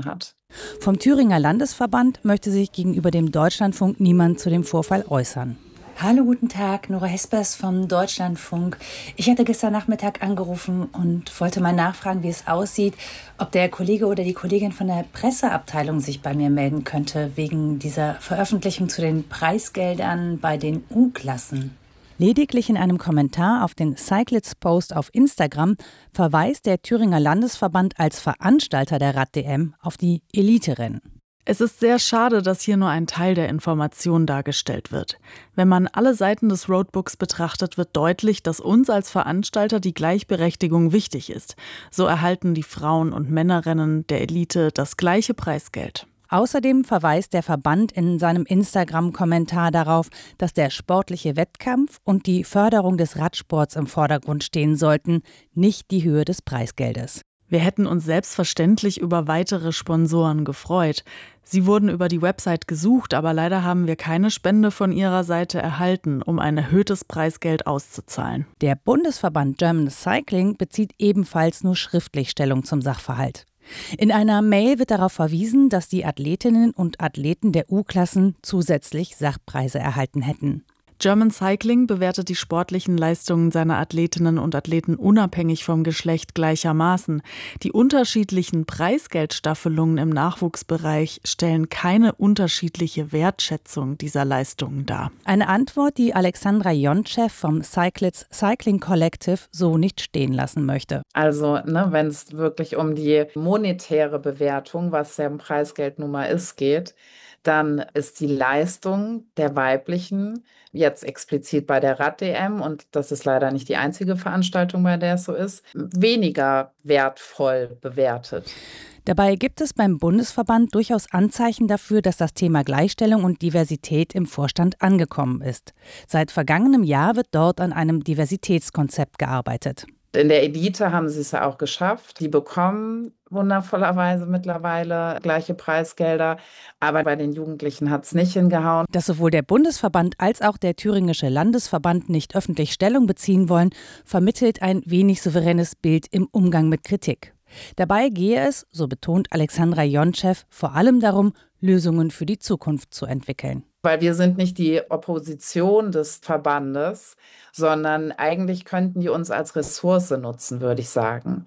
S18: Vom Thüringer Landesverband möchte sich gegenüber dem Deutschlandfunk niemand zu dem Vorfall äußern.
S21: Hallo, guten Tag, Nora Hespers vom Deutschlandfunk. Ich hatte gestern Nachmittag angerufen und wollte mal nachfragen, wie es aussieht, ob der Kollege oder die Kollegin von der Presseabteilung sich bei mir melden könnte, wegen dieser Veröffentlichung zu den Preisgeldern bei den U-Klassen.
S18: Lediglich in einem Kommentar auf den Cyclits-Post auf Instagram verweist der Thüringer Landesverband als Veranstalter der Rad-DM auf die Elite-Rennen.
S22: Es ist sehr schade, dass hier nur ein Teil der Information dargestellt wird. Wenn man alle Seiten des Roadbooks betrachtet, wird deutlich, dass uns als Veranstalter die Gleichberechtigung wichtig ist. So erhalten die Frauen- und Männerrennen der Elite das gleiche Preisgeld.
S18: Außerdem verweist der Verband in seinem Instagram-Kommentar darauf, dass der sportliche Wettkampf und die Förderung des Radsports im Vordergrund stehen sollten, nicht die Höhe des Preisgeldes.
S22: Wir hätten uns selbstverständlich über weitere Sponsoren gefreut. Sie wurden über die Website gesucht, aber leider haben wir keine Spende von ihrer Seite erhalten, um ein erhöhtes Preisgeld auszuzahlen.
S18: Der Bundesverband German Cycling bezieht ebenfalls nur schriftlich Stellung zum Sachverhalt. In einer Mail wird darauf verwiesen, dass die Athletinnen und Athleten der U-Klassen zusätzlich Sachpreise erhalten hätten.
S22: German Cycling bewertet die sportlichen Leistungen seiner Athletinnen und Athleten unabhängig vom Geschlecht gleichermaßen. Die unterschiedlichen Preisgeldstaffelungen im Nachwuchsbereich stellen keine unterschiedliche Wertschätzung dieser Leistungen dar.
S18: Eine Antwort, die Alexandra Jontschew vom Cyclits Cycling Collective so nicht stehen lassen möchte.
S19: Also, wenn es wirklich um die monetäre Bewertung, was ja ein Preisgeld nun mal ist, geht, dann ist die Leistung der Weiblichen jetzt explizit bei der Rad-DM, und das ist leider nicht die einzige Veranstaltung, bei der es so ist, weniger wertvoll bewertet.
S18: Dabei gibt es beim Bundesverband durchaus Anzeichen dafür, dass das Thema Gleichstellung und Diversität im Vorstand angekommen ist. Seit vergangenem Jahr wird dort an einem Diversitätskonzept gearbeitet.
S19: In der Elite haben sie es ja auch geschafft. Die bekommen wundervollerweise mittlerweile gleiche Preisgelder. Aber bei den Jugendlichen hat es nicht hingehauen.
S18: Dass sowohl der Bundesverband als auch der Thüringische Landesverband nicht öffentlich Stellung beziehen wollen, vermittelt ein wenig souveränes Bild im Umgang mit Kritik. Dabei gehe es, so betont Alexandra Jontschew, vor allem darum, Lösungen für die Zukunft zu entwickeln.
S19: Weil wir sind nicht die Opposition des Verbandes, sondern eigentlich könnten die uns als Ressource nutzen, würde ich sagen.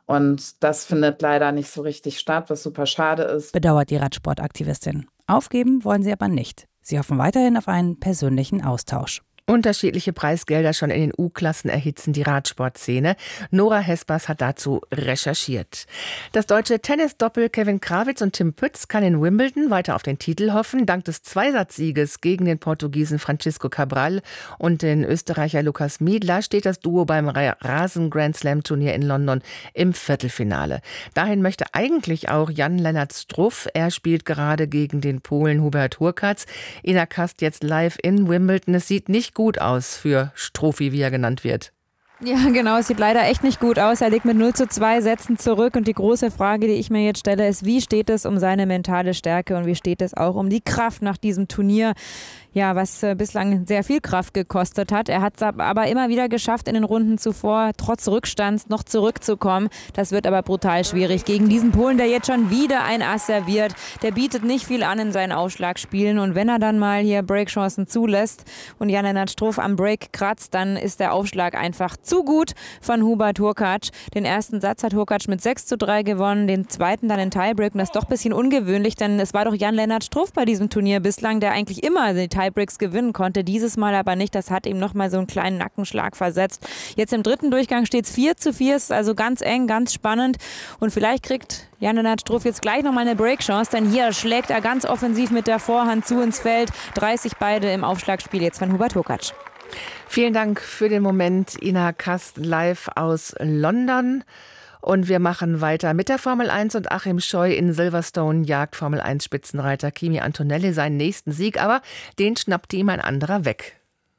S19: Und das findet leider nicht so richtig statt, was super schade ist.
S18: Bedauert die Radsportaktivistin. Aufgeben wollen sie aber nicht. Sie hoffen weiterhin auf einen persönlichen Austausch.
S3: Unterschiedliche Preisgelder schon in den U-Klassen erhitzen die Radsportszene. Nora Hespers hat dazu recherchiert. Das deutsche Tennisdoppel Kevin Krawitz und Tim Pütz kann in Wimbledon weiter auf den Titel hoffen. Dank des Zweisatzsieges gegen den Portugiesen Francisco Cabral und den Österreicher Lukas Miedler steht das Duo beim Rasen-Grand-Slam-Turnier in London im Viertelfinale. Dahin möchte eigentlich auch Jan-Lennart Struff. Er spielt gerade gegen den Polen Hubert Hurkacz. Ina Kast jetzt live in Wimbledon. Es sieht nicht gut aus für Struffi, wie er genannt wird.
S23: Ja, genau, es sieht leider echt nicht gut aus. Er liegt mit 0:2 Sätzen zurück und die große Frage, die ich mir jetzt stelle, ist, wie steht es um seine mentale Stärke und wie steht es auch um die Kraft nach diesem Turnier? Ja, was bislang sehr viel Kraft gekostet hat. Er hat es aber immer wieder geschafft, in den Runden zuvor trotz Rückstands noch zurückzukommen. Das wird aber brutal schwierig gegen diesen Polen, der jetzt schon wieder ein Ass serviert. Der bietet nicht viel an in seinen Aufschlagspielen und wenn er dann mal hier Breakchancen zulässt und Jan-Lennart Struff am Break kratzt, dann ist der Aufschlag einfach zu gut von Hubert Hurkacz. Den ersten Satz hat Hurkacz mit 6:3 gewonnen, den zweiten dann in Tiebreak und das ist doch ein bisschen ungewöhnlich, denn es war doch Jan-Lennart Struff bei diesem Turnier bislang, der eigentlich immer die Tiebreaks gewinnen konnte, dieses Mal aber nicht. Das hat ihm nochmal so einen kleinen Nackenschlag versetzt. Jetzt im dritten Durchgang steht es 4:4, ist also ganz eng, ganz spannend und vielleicht kriegt Jan-Lennart Struff jetzt gleich nochmal eine Breakchance, denn hier schlägt er ganz offensiv mit der Vorhand zu ins Feld. 30 beide im Aufschlagspiel jetzt von Hubert Hurkacz.
S3: Vielen Dank für den Moment, Ina Kast, live aus London. Und wir machen weiter mit der Formel 1 und Achim Scheu in Silverstone jagt Formel 1 Spitzenreiter Kimi Antonelli seinen nächsten Sieg, aber den schnappte ihm ein anderer weg.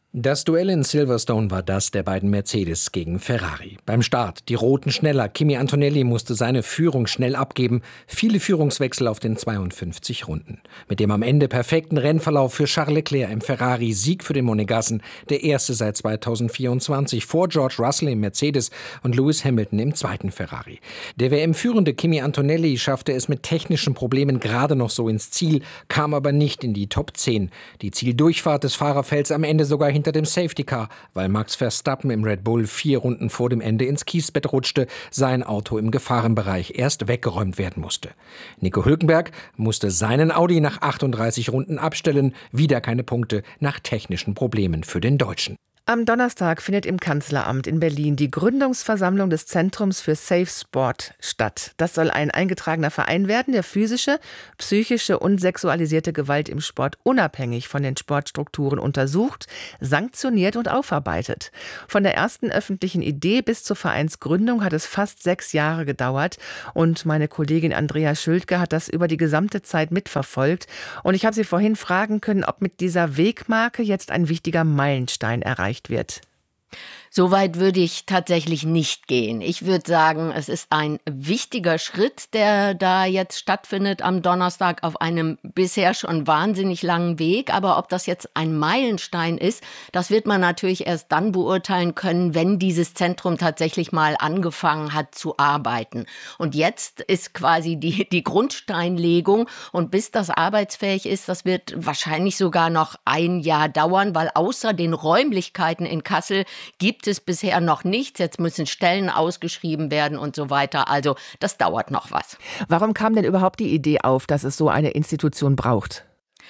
S1: Das Duell in Silverstone war das der beiden Mercedes gegen Ferrari. Beim Start die Roten schneller. Kimi Antonelli musste seine Führung schnell abgeben. Viele Führungswechsel auf den 52 Runden. Mit dem am Ende perfekten Rennverlauf für Charles Leclerc im Ferrari, Sieg für den Monegassen, der erste seit 2024 vor George Russell im Mercedes und Lewis Hamilton im zweiten Ferrari. Der WM-führende Kimi Antonelli schaffte es mit technischen Problemen gerade noch so ins Ziel, kam aber nicht in die Top 10. Die Zieldurchfahrt des Fahrerfelds am Ende sogar hinter dem Safety Car, weil Max Verstappen im Red Bull 4 Runden vor dem Ende ins Kiesbett rutschte, sein Auto im Gefahrenbereich erst weggeräumt werden musste. Nico Hülkenberg musste seinen Audi nach 38 Runden abstellen, wieder keine Punkte nach technischen Problemen für den Deutschen.
S3: Am Donnerstag findet im Kanzleramt in Berlin die Gründungsversammlung des Zentrums für Safe Sport statt. Das soll ein eingetragener Verein werden, der physische, psychische und sexualisierte Gewalt im Sport unabhängig von den Sportstrukturen untersucht, sanktioniert und aufarbeitet. Von der ersten öffentlichen Idee bis zur Vereinsgründung hat es fast 6 Jahre gedauert und meine Kollegin Andrea Schültke hat das über die gesamte Zeit mitverfolgt und ich habe sie vorhin fragen können, ob mit dieser Wegmarke jetzt ein wichtiger Meilenstein erreicht wird.
S2: Soweit würde ich tatsächlich nicht gehen. Ich würde sagen, es ist ein wichtiger Schritt, der da jetzt stattfindet am Donnerstag auf einem bisher schon wahnsinnig langen Weg. Aber ob das jetzt ein Meilenstein ist, das wird man natürlich erst dann beurteilen können, wenn dieses Zentrum tatsächlich mal angefangen hat zu arbeiten. Und jetzt ist quasi die Grundsteinlegung. Und bis das arbeitsfähig ist, das wird wahrscheinlich sogar noch ein Jahr dauern, weil außer den Räumlichkeiten in Kassel gibt es bisher noch nichts. Jetzt müssen Stellen ausgeschrieben werden und so weiter. Also das dauert noch was.
S3: Warum kam denn überhaupt die Idee auf, dass es so eine Institution braucht?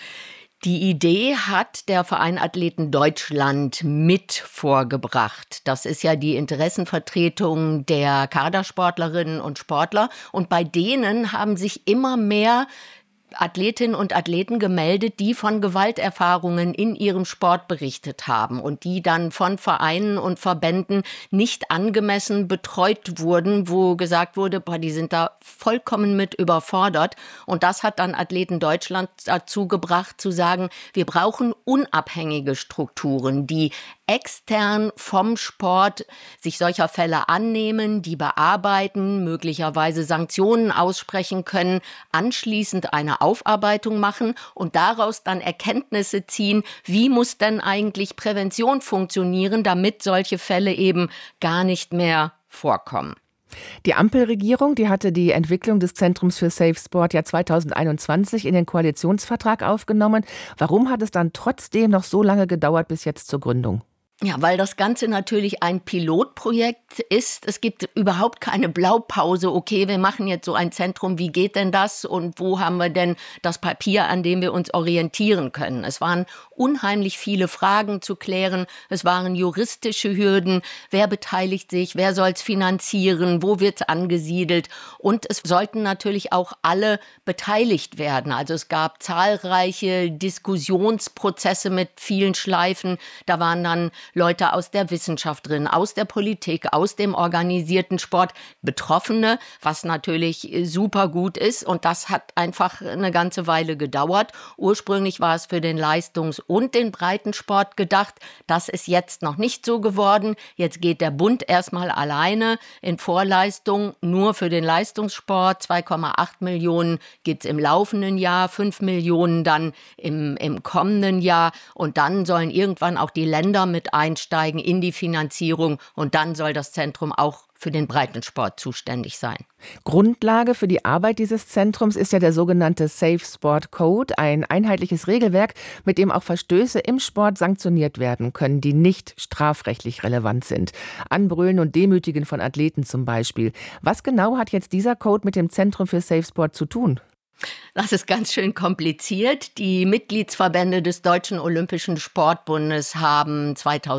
S2: Die Idee hat der Verein Athleten Deutschland mit vorgebracht. Das ist ja die Interessenvertretung der Kadersportlerinnen und Sportler. Und bei denen haben sich immer mehr Athletinnen und Athleten gemeldet, die von Gewalterfahrungen in ihrem Sport berichtet haben und die dann von Vereinen und Verbänden nicht angemessen betreut wurden, wo gesagt wurde, die sind da vollkommen mit überfordert. Und das hat dann Athleten Deutschland dazu gebracht, zu sagen, wir brauchen unabhängige Strukturen, die extern vom Sport sich solcher Fälle annehmen, die bearbeiten, möglicherweise Sanktionen aussprechen können, anschließend eine Aufarbeitung machen und daraus dann Erkenntnisse ziehen, wie muss denn eigentlich Prävention funktionieren, damit solche Fälle eben gar nicht mehr vorkommen.
S3: Die Ampelregierung, die hatte die Entwicklung des Zentrums für Safe Sport ja 2021 in den Koalitionsvertrag aufgenommen. Warum hat es dann trotzdem noch so lange gedauert bis jetzt zur Gründung?
S2: Ja, weil das Ganze natürlich ein Pilotprojekt ist. Es gibt überhaupt keine Blaupause. Okay, wir machen jetzt so ein Zentrum. Wie geht denn das? Und wo haben wir denn das Papier, an dem wir uns orientieren können? Es waren unheimlich viele Fragen zu klären. Es waren juristische Hürden. Wer beteiligt sich? Wer soll es finanzieren? Wo wird es angesiedelt? Und es sollten natürlich auch alle beteiligt werden. Also es gab zahlreiche Diskussionsprozesse mit vielen Schleifen. Da waren dann Leute aus der Wissenschaft drin, aus der Politik, aus dem organisierten Sport, Betroffene, was natürlich super gut ist. Und das hat einfach eine ganze Weile gedauert. Ursprünglich war es für den Leistungs- und den Breitensport gedacht. Das ist jetzt noch nicht so geworden. Jetzt geht der Bund erstmal alleine in Vorleistung nur für den Leistungssport. 2,8 Millionen gibt es im laufenden Jahr, 5 Millionen dann im kommenden Jahr. Und dann sollen irgendwann auch die Länder mit einsteigen in die Finanzierung und dann soll das Zentrum auch für den Breitensport zuständig sein.
S3: Grundlage für die Arbeit dieses Zentrums ist ja der sogenannte Safe Sport Code, ein einheitliches Regelwerk, mit dem auch Verstöße im Sport sanktioniert werden können, die nicht strafrechtlich relevant sind. Anbrüllen und Demütigen von Athleten zum Beispiel. Was genau hat jetzt dieser Code mit dem Zentrum für Safe Sport zu tun?
S2: Das ist ganz schön kompliziert. Die Mitgliedsverbände des Deutschen Olympischen Sportbundes haben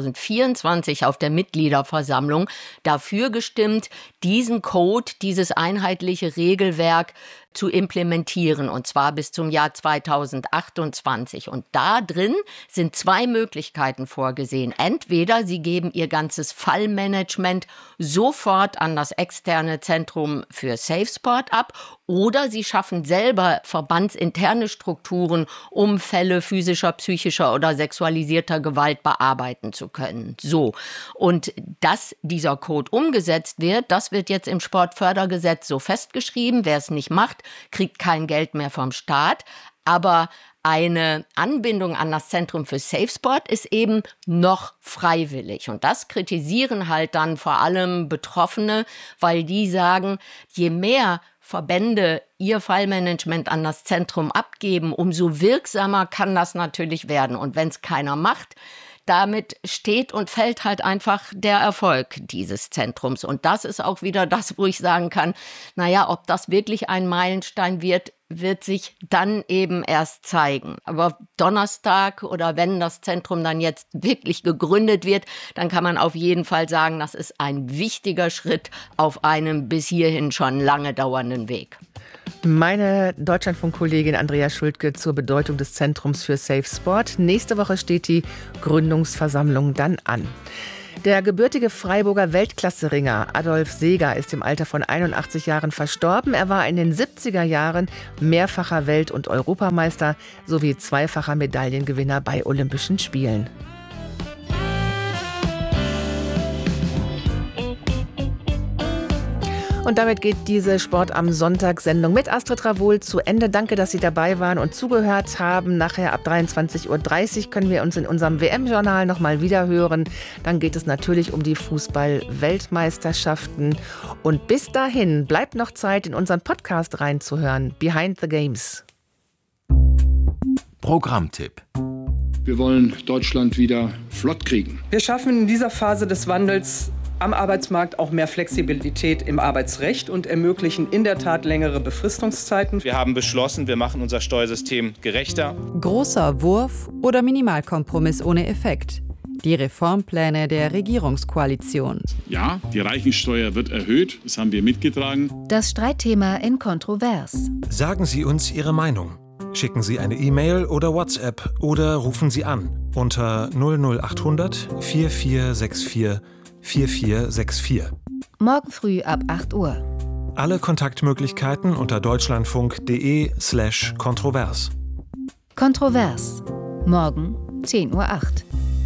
S2: 2024 auf der Mitgliederversammlung dafür gestimmt, diesen Code, dieses einheitliche Regelwerk zu implementieren, und zwar bis zum Jahr 2028. Und da drin sind 2 Möglichkeiten vorgesehen. Entweder Sie geben Ihr ganzes Fallmanagement sofort an das externe Zentrum für SafeSport ab, oder Sie schaffen selber verbandsinterne Strukturen, um Fälle physischer, psychischer oder sexualisierter Gewalt bearbeiten zu können. So. Und dass dieser Code umgesetzt wird, das wird jetzt im Sportfördergesetz so festgeschrieben. Wer es nicht macht, kriegt kein Geld mehr vom Staat. Aber eine Anbindung an das Zentrum für SafeSport ist eben noch freiwillig. Und das kritisieren halt dann vor allem Betroffene, weil die sagen, je mehr Verbände ihr Fallmanagement an das Zentrum abgeben, umso wirksamer kann das natürlich werden. Und wenn es keiner macht, damit steht und fällt halt einfach der Erfolg dieses Zentrums. Und das ist auch wieder das, wo ich sagen kann, naja, ob das wirklich ein Meilenstein wird, wird sich dann eben erst zeigen. Aber Donnerstag oder wenn das Zentrum dann jetzt wirklich gegründet wird, dann kann man auf jeden Fall sagen, das ist ein wichtiger Schritt auf einem bis hierhin schon lange dauernden Weg.
S3: Meine Deutschlandfunk-Kollegin Andrea Schuldke zur Bedeutung des Zentrums für SafeSport. Nächste Woche steht die Gründungsversammlung dann an. Der gebürtige Freiburger Weltklasse-Ringer Adolf Seeger ist im Alter von 81 Jahren verstorben. Er war in den 70er Jahren mehrfacher Welt- und Europameister sowie zweifacher Medaillengewinner bei Olympischen Spielen. Und damit geht diese Sport am Sonntag-Sendung mit Astrid Ravoul zu Ende. Danke, dass Sie dabei waren und zugehört haben. Nachher ab 23:30 Uhr können wir uns in unserem WM-Journal nochmal wiederhören. Dann geht es natürlich um die Fußball-Weltmeisterschaften. Und bis dahin bleibt noch Zeit, in unseren Podcast reinzuhören. Behind the Games.
S4: Programmtipp.
S5: Wir wollen Deutschland wieder flott kriegen.
S7: Wir schaffen in dieser Phase des Wandels am Arbeitsmarkt auch mehr Flexibilität im Arbeitsrecht und ermöglichen in der Tat längere Befristungszeiten.
S24: Wir haben beschlossen, wir machen unser Steuersystem gerechter.
S25: Großer Wurf oder Minimalkompromiss ohne Effekt. Die Reformpläne der Regierungskoalition.
S5: Ja, die Reichensteuer wird erhöht, das haben wir mitgetragen.
S26: Das Streitthema in Kontrovers.
S27: Sagen Sie uns Ihre Meinung. Schicken Sie eine E-Mail oder WhatsApp oder rufen Sie an unter 00800 4464 4464.
S26: Morgen früh ab 8 Uhr.
S27: Alle Kontaktmöglichkeiten unter deutschlandfunk.de/kontrovers.
S26: Kontrovers. Morgen 10:08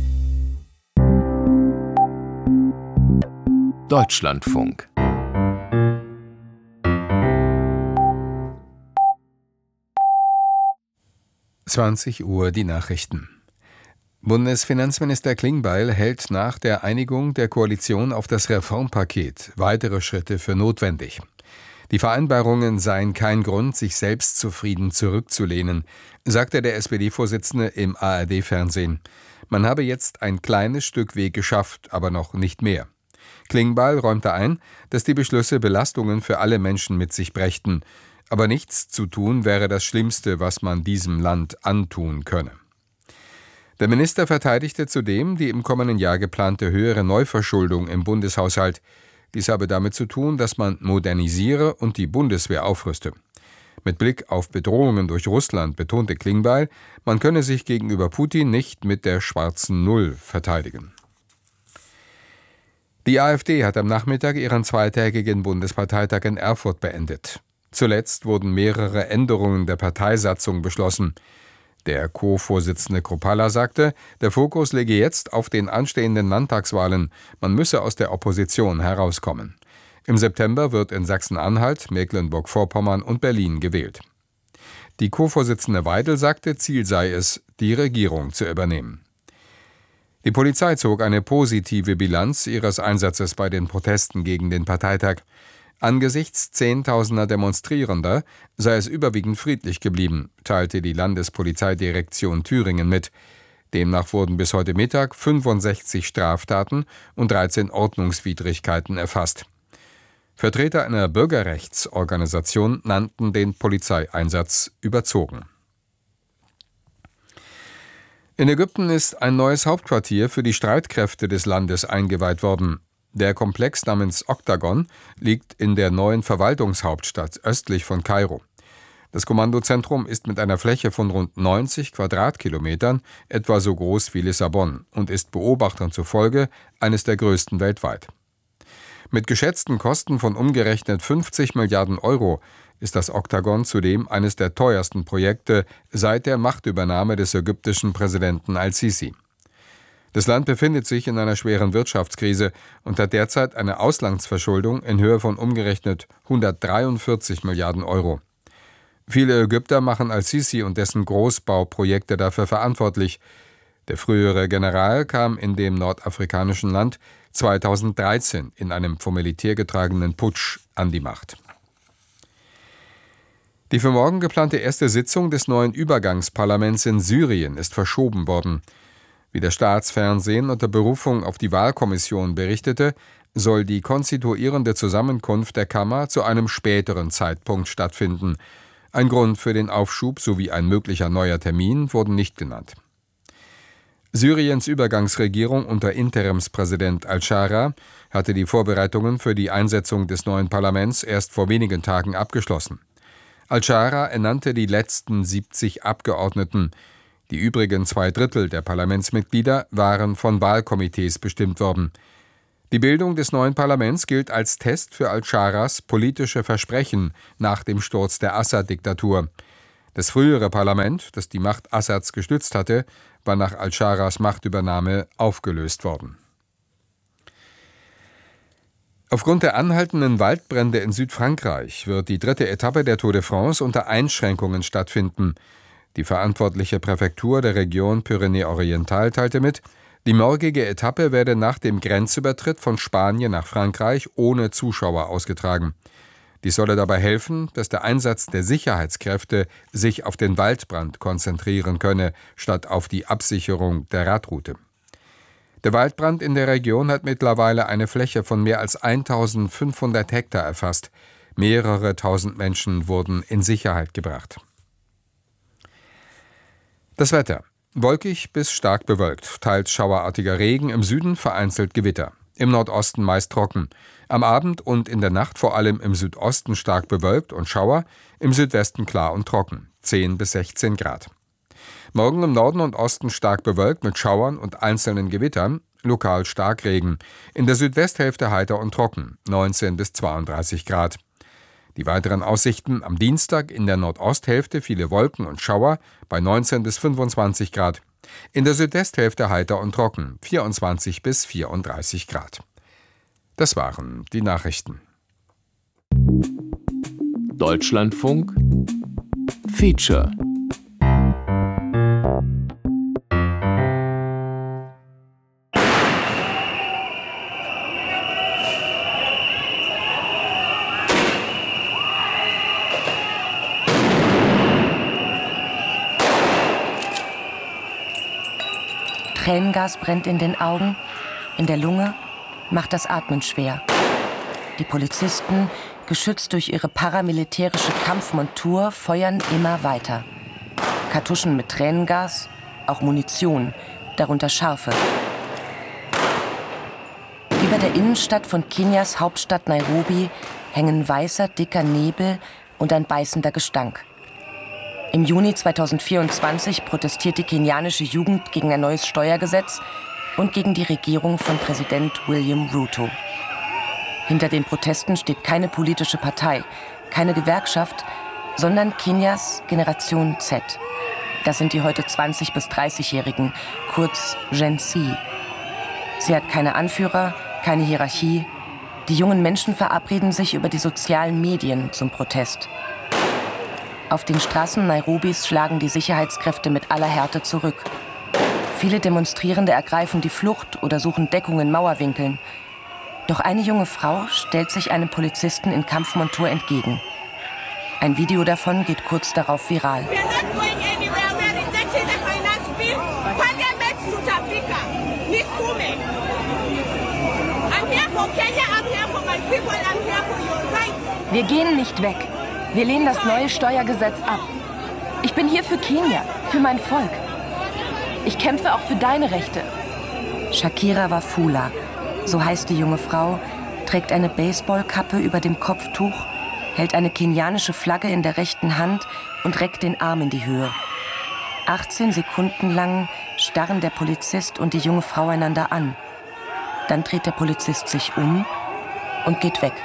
S4: Uhr. Deutschlandfunk. Uhr die Nachrichten. Bundesfinanzminister Klingbeil hält nach der Einigung der Koalition auf das Reformpaket weitere Schritte für notwendig. Die Vereinbarungen seien kein Grund, sich selbstzufrieden zurückzulehnen, sagte der SPD-Vorsitzende im ARD-Fernsehen. Man habe jetzt ein kleines Stück Weg geschafft, aber noch nicht mehr. Klingbeil räumte ein, dass die Beschlüsse Belastungen für alle Menschen mit sich brächten. Aber nichts zu tun wäre das Schlimmste, was man diesem Land antun könne. Der Minister verteidigte zudem die im kommenden Jahr geplante höhere Neuverschuldung im Bundeshaushalt. Dies habe damit zu tun, dass man modernisiere und die Bundeswehr aufrüste. Mit Blick auf Bedrohungen durch Russland betonte Klingbeil, man könne sich gegenüber Putin nicht mit der schwarzen Null verteidigen. Die AfD hat am Nachmittag ihren zweitägigen Bundesparteitag in Erfurt beendet. Zuletzt wurden mehrere Änderungen der Parteisatzung beschlossen. Der Co-Vorsitzende Kruppalla sagte, der Fokus liege jetzt auf den anstehenden Landtagswahlen. Man müsse aus der Opposition herauskommen. Im September wird in Sachsen-Anhalt, Mecklenburg-Vorpommern und Berlin gewählt. Die Co-Vorsitzende Weidel sagte, Ziel sei es, die Regierung zu übernehmen. Die Polizei zog eine positive Bilanz ihres Einsatzes bei den Protesten gegen den Parteitag. Angesichts Zehntausender Demonstrierender sei es überwiegend friedlich geblieben, teilte die Landespolizeidirektion Thüringen mit. Demnach wurden bis heute Mittag 65 Straftaten und 13 Ordnungswidrigkeiten erfasst. Vertreter einer Bürgerrechtsorganisation nannten den Polizeieinsatz überzogen. In Ägypten ist ein neues Hauptquartier für die Streitkräfte des Landes eingeweiht worden. Der Komplex namens Oktagon liegt in der neuen Verwaltungshauptstadt östlich von Kairo. Das Kommandozentrum ist mit einer Fläche von rund 90 Quadratkilometern etwa so groß wie Lissabon und ist Beobachtern zufolge eines der größten weltweit. Mit geschätzten Kosten von umgerechnet 50 Milliarden Euro ist das Oktagon zudem eines der teuersten Projekte seit der Machtübernahme des ägyptischen Präsidenten al-Sisi. Das Land befindet sich in einer schweren Wirtschaftskrise und hat derzeit eine Auslandsverschuldung in Höhe von umgerechnet 143 Milliarden Euro. Viele Ägypter machen al-Sisi und dessen Großbauprojekte dafür verantwortlich. Der frühere General kam in dem nordafrikanischen Land 2013 in einem vom Militär getragenen Putsch an die Macht. Die für morgen geplante erste Sitzung des neuen Übergangsparlaments in Syrien ist verschoben worden. Wie das Staatsfernsehen unter Berufung auf die Wahlkommission berichtete, soll die konstituierende Zusammenkunft der Kammer zu einem späteren Zeitpunkt stattfinden. Ein Grund für den Aufschub sowie ein möglicher neuer Termin wurden nicht genannt. Syriens Übergangsregierung unter Interimspräsident al-Shara hatte die Vorbereitungen für die Einsetzung des neuen Parlaments erst vor wenigen Tagen abgeschlossen. Al-Shara ernannte die letzten 70 Abgeordneten. Die übrigen 2/3 der Parlamentsmitglieder waren von Wahlkomitees bestimmt worden. Die Bildung des neuen Parlaments gilt als Test für al-Sharas politische Versprechen nach dem Sturz der Assad-Diktatur. Das frühere Parlament, das die Macht Assads gestützt hatte, war nach al-Sharas Machtübernahme aufgelöst worden. Aufgrund der anhaltenden Waldbrände in Südfrankreich wird die 3. Etappe der Tour de France unter Einschränkungen stattfinden. Die verantwortliche Präfektur der Region Pyrenäe-Oriental teilte mit, die morgige Etappe werde nach dem Grenzübertritt von Spanien nach Frankreich ohne Zuschauer ausgetragen. Dies solle dabei helfen, dass der Einsatz der Sicherheitskräfte sich auf den Waldbrand konzentrieren könne, statt auf die Absicherung der Radroute. Der Waldbrand in der Region hat mittlerweile eine Fläche von mehr als 1500 Hektar erfasst. Mehrere tausend Menschen wurden in Sicherheit gebracht. Das Wetter: wolkig bis stark bewölkt, teils schauerartiger Regen, im Süden vereinzelt Gewitter. Im Nordosten meist trocken. Am Abend und in der Nacht vor allem im Südosten stark bewölkt und Schauer, im Südwesten klar und trocken, 10 bis 16 Grad. Morgen im Norden und Osten stark bewölkt mit Schauern und einzelnen Gewittern, lokal Starkregen. In der Südwesthälfte heiter und trocken, 19 bis 32 Grad. Die weiteren Aussichten: am Dienstag in der Nordosthälfte viele Wolken und Schauer bei 19 bis 25 Grad. In der Südwesthälfte heiter und trocken, 24 bis 34 Grad. Das waren die Nachrichten.
S6: Deutschlandfunk Feature.
S8: Tränengas brennt in den Augen, in der Lunge, macht das Atmen schwer. Die Polizisten, geschützt durch ihre paramilitärische Kampfmontur, feuern immer weiter. Kartuschen mit Tränengas, auch Munition, darunter scharfe. Über der Innenstadt von Kenias Hauptstadt Nairobi hängen weißer, dicker Nebel und ein beißender Gestank. Im Juni 2024 protestiert die kenianische Jugend gegen ein neues Steuergesetz und gegen die Regierung von Präsident William Ruto. Hinter den Protesten steht keine politische Partei, keine Gewerkschaft, sondern Kenias Generation Z. Das sind die heute 20- bis 30-Jährigen, kurz Gen Z. Sie hat keine Anführer, keine Hierarchie. Die jungen Menschen verabreden sich über die sozialen Medien zum Protest. Auf den Straßen Nairobis schlagen die Sicherheitskräfte mit aller Härte zurück. Viele Demonstrierende ergreifen die Flucht oder suchen Deckung in Mauerwinkeln. Doch eine junge Frau stellt sich einem Polizisten in Kampfmontur entgegen. Ein Video davon geht kurz darauf viral. Wir gehen nicht weg. Wir lehnen das neue Steuergesetz ab. Ich bin hier für Kenia, für mein Volk. Ich kämpfe auch für deine Rechte. Shakira Wafula, so heißt die junge Frau, trägt eine Baseballkappe über dem Kopftuch hält eine kenianische Flagge in der rechten Hand und reckt den Arm in die Höhe. 18 Sekunden lang starren der Polizist und die junge Frau einander an. Dann dreht der Polizist sich um und geht weg.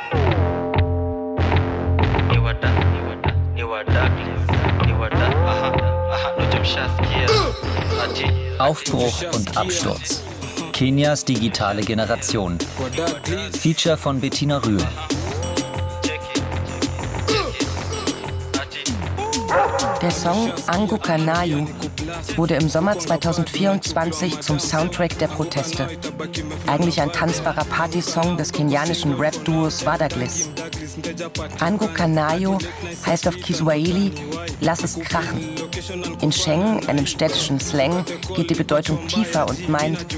S9: Aufbruch und Absturz. Kenias digitale Generation. Feature von Bettina Rühl.
S8: Der Song Anguka Nayu wurde im Sommer 2024 zum Soundtrack der Proteste. Eigentlich ein tanzbarer Partysong des kenianischen Rap-Duos Wadagliss. Anguka Nayu heißt auf Kiswahili „Lass es krachen". In Sheng, einem städtischen Slang, geht die Bedeutung tiefer und meint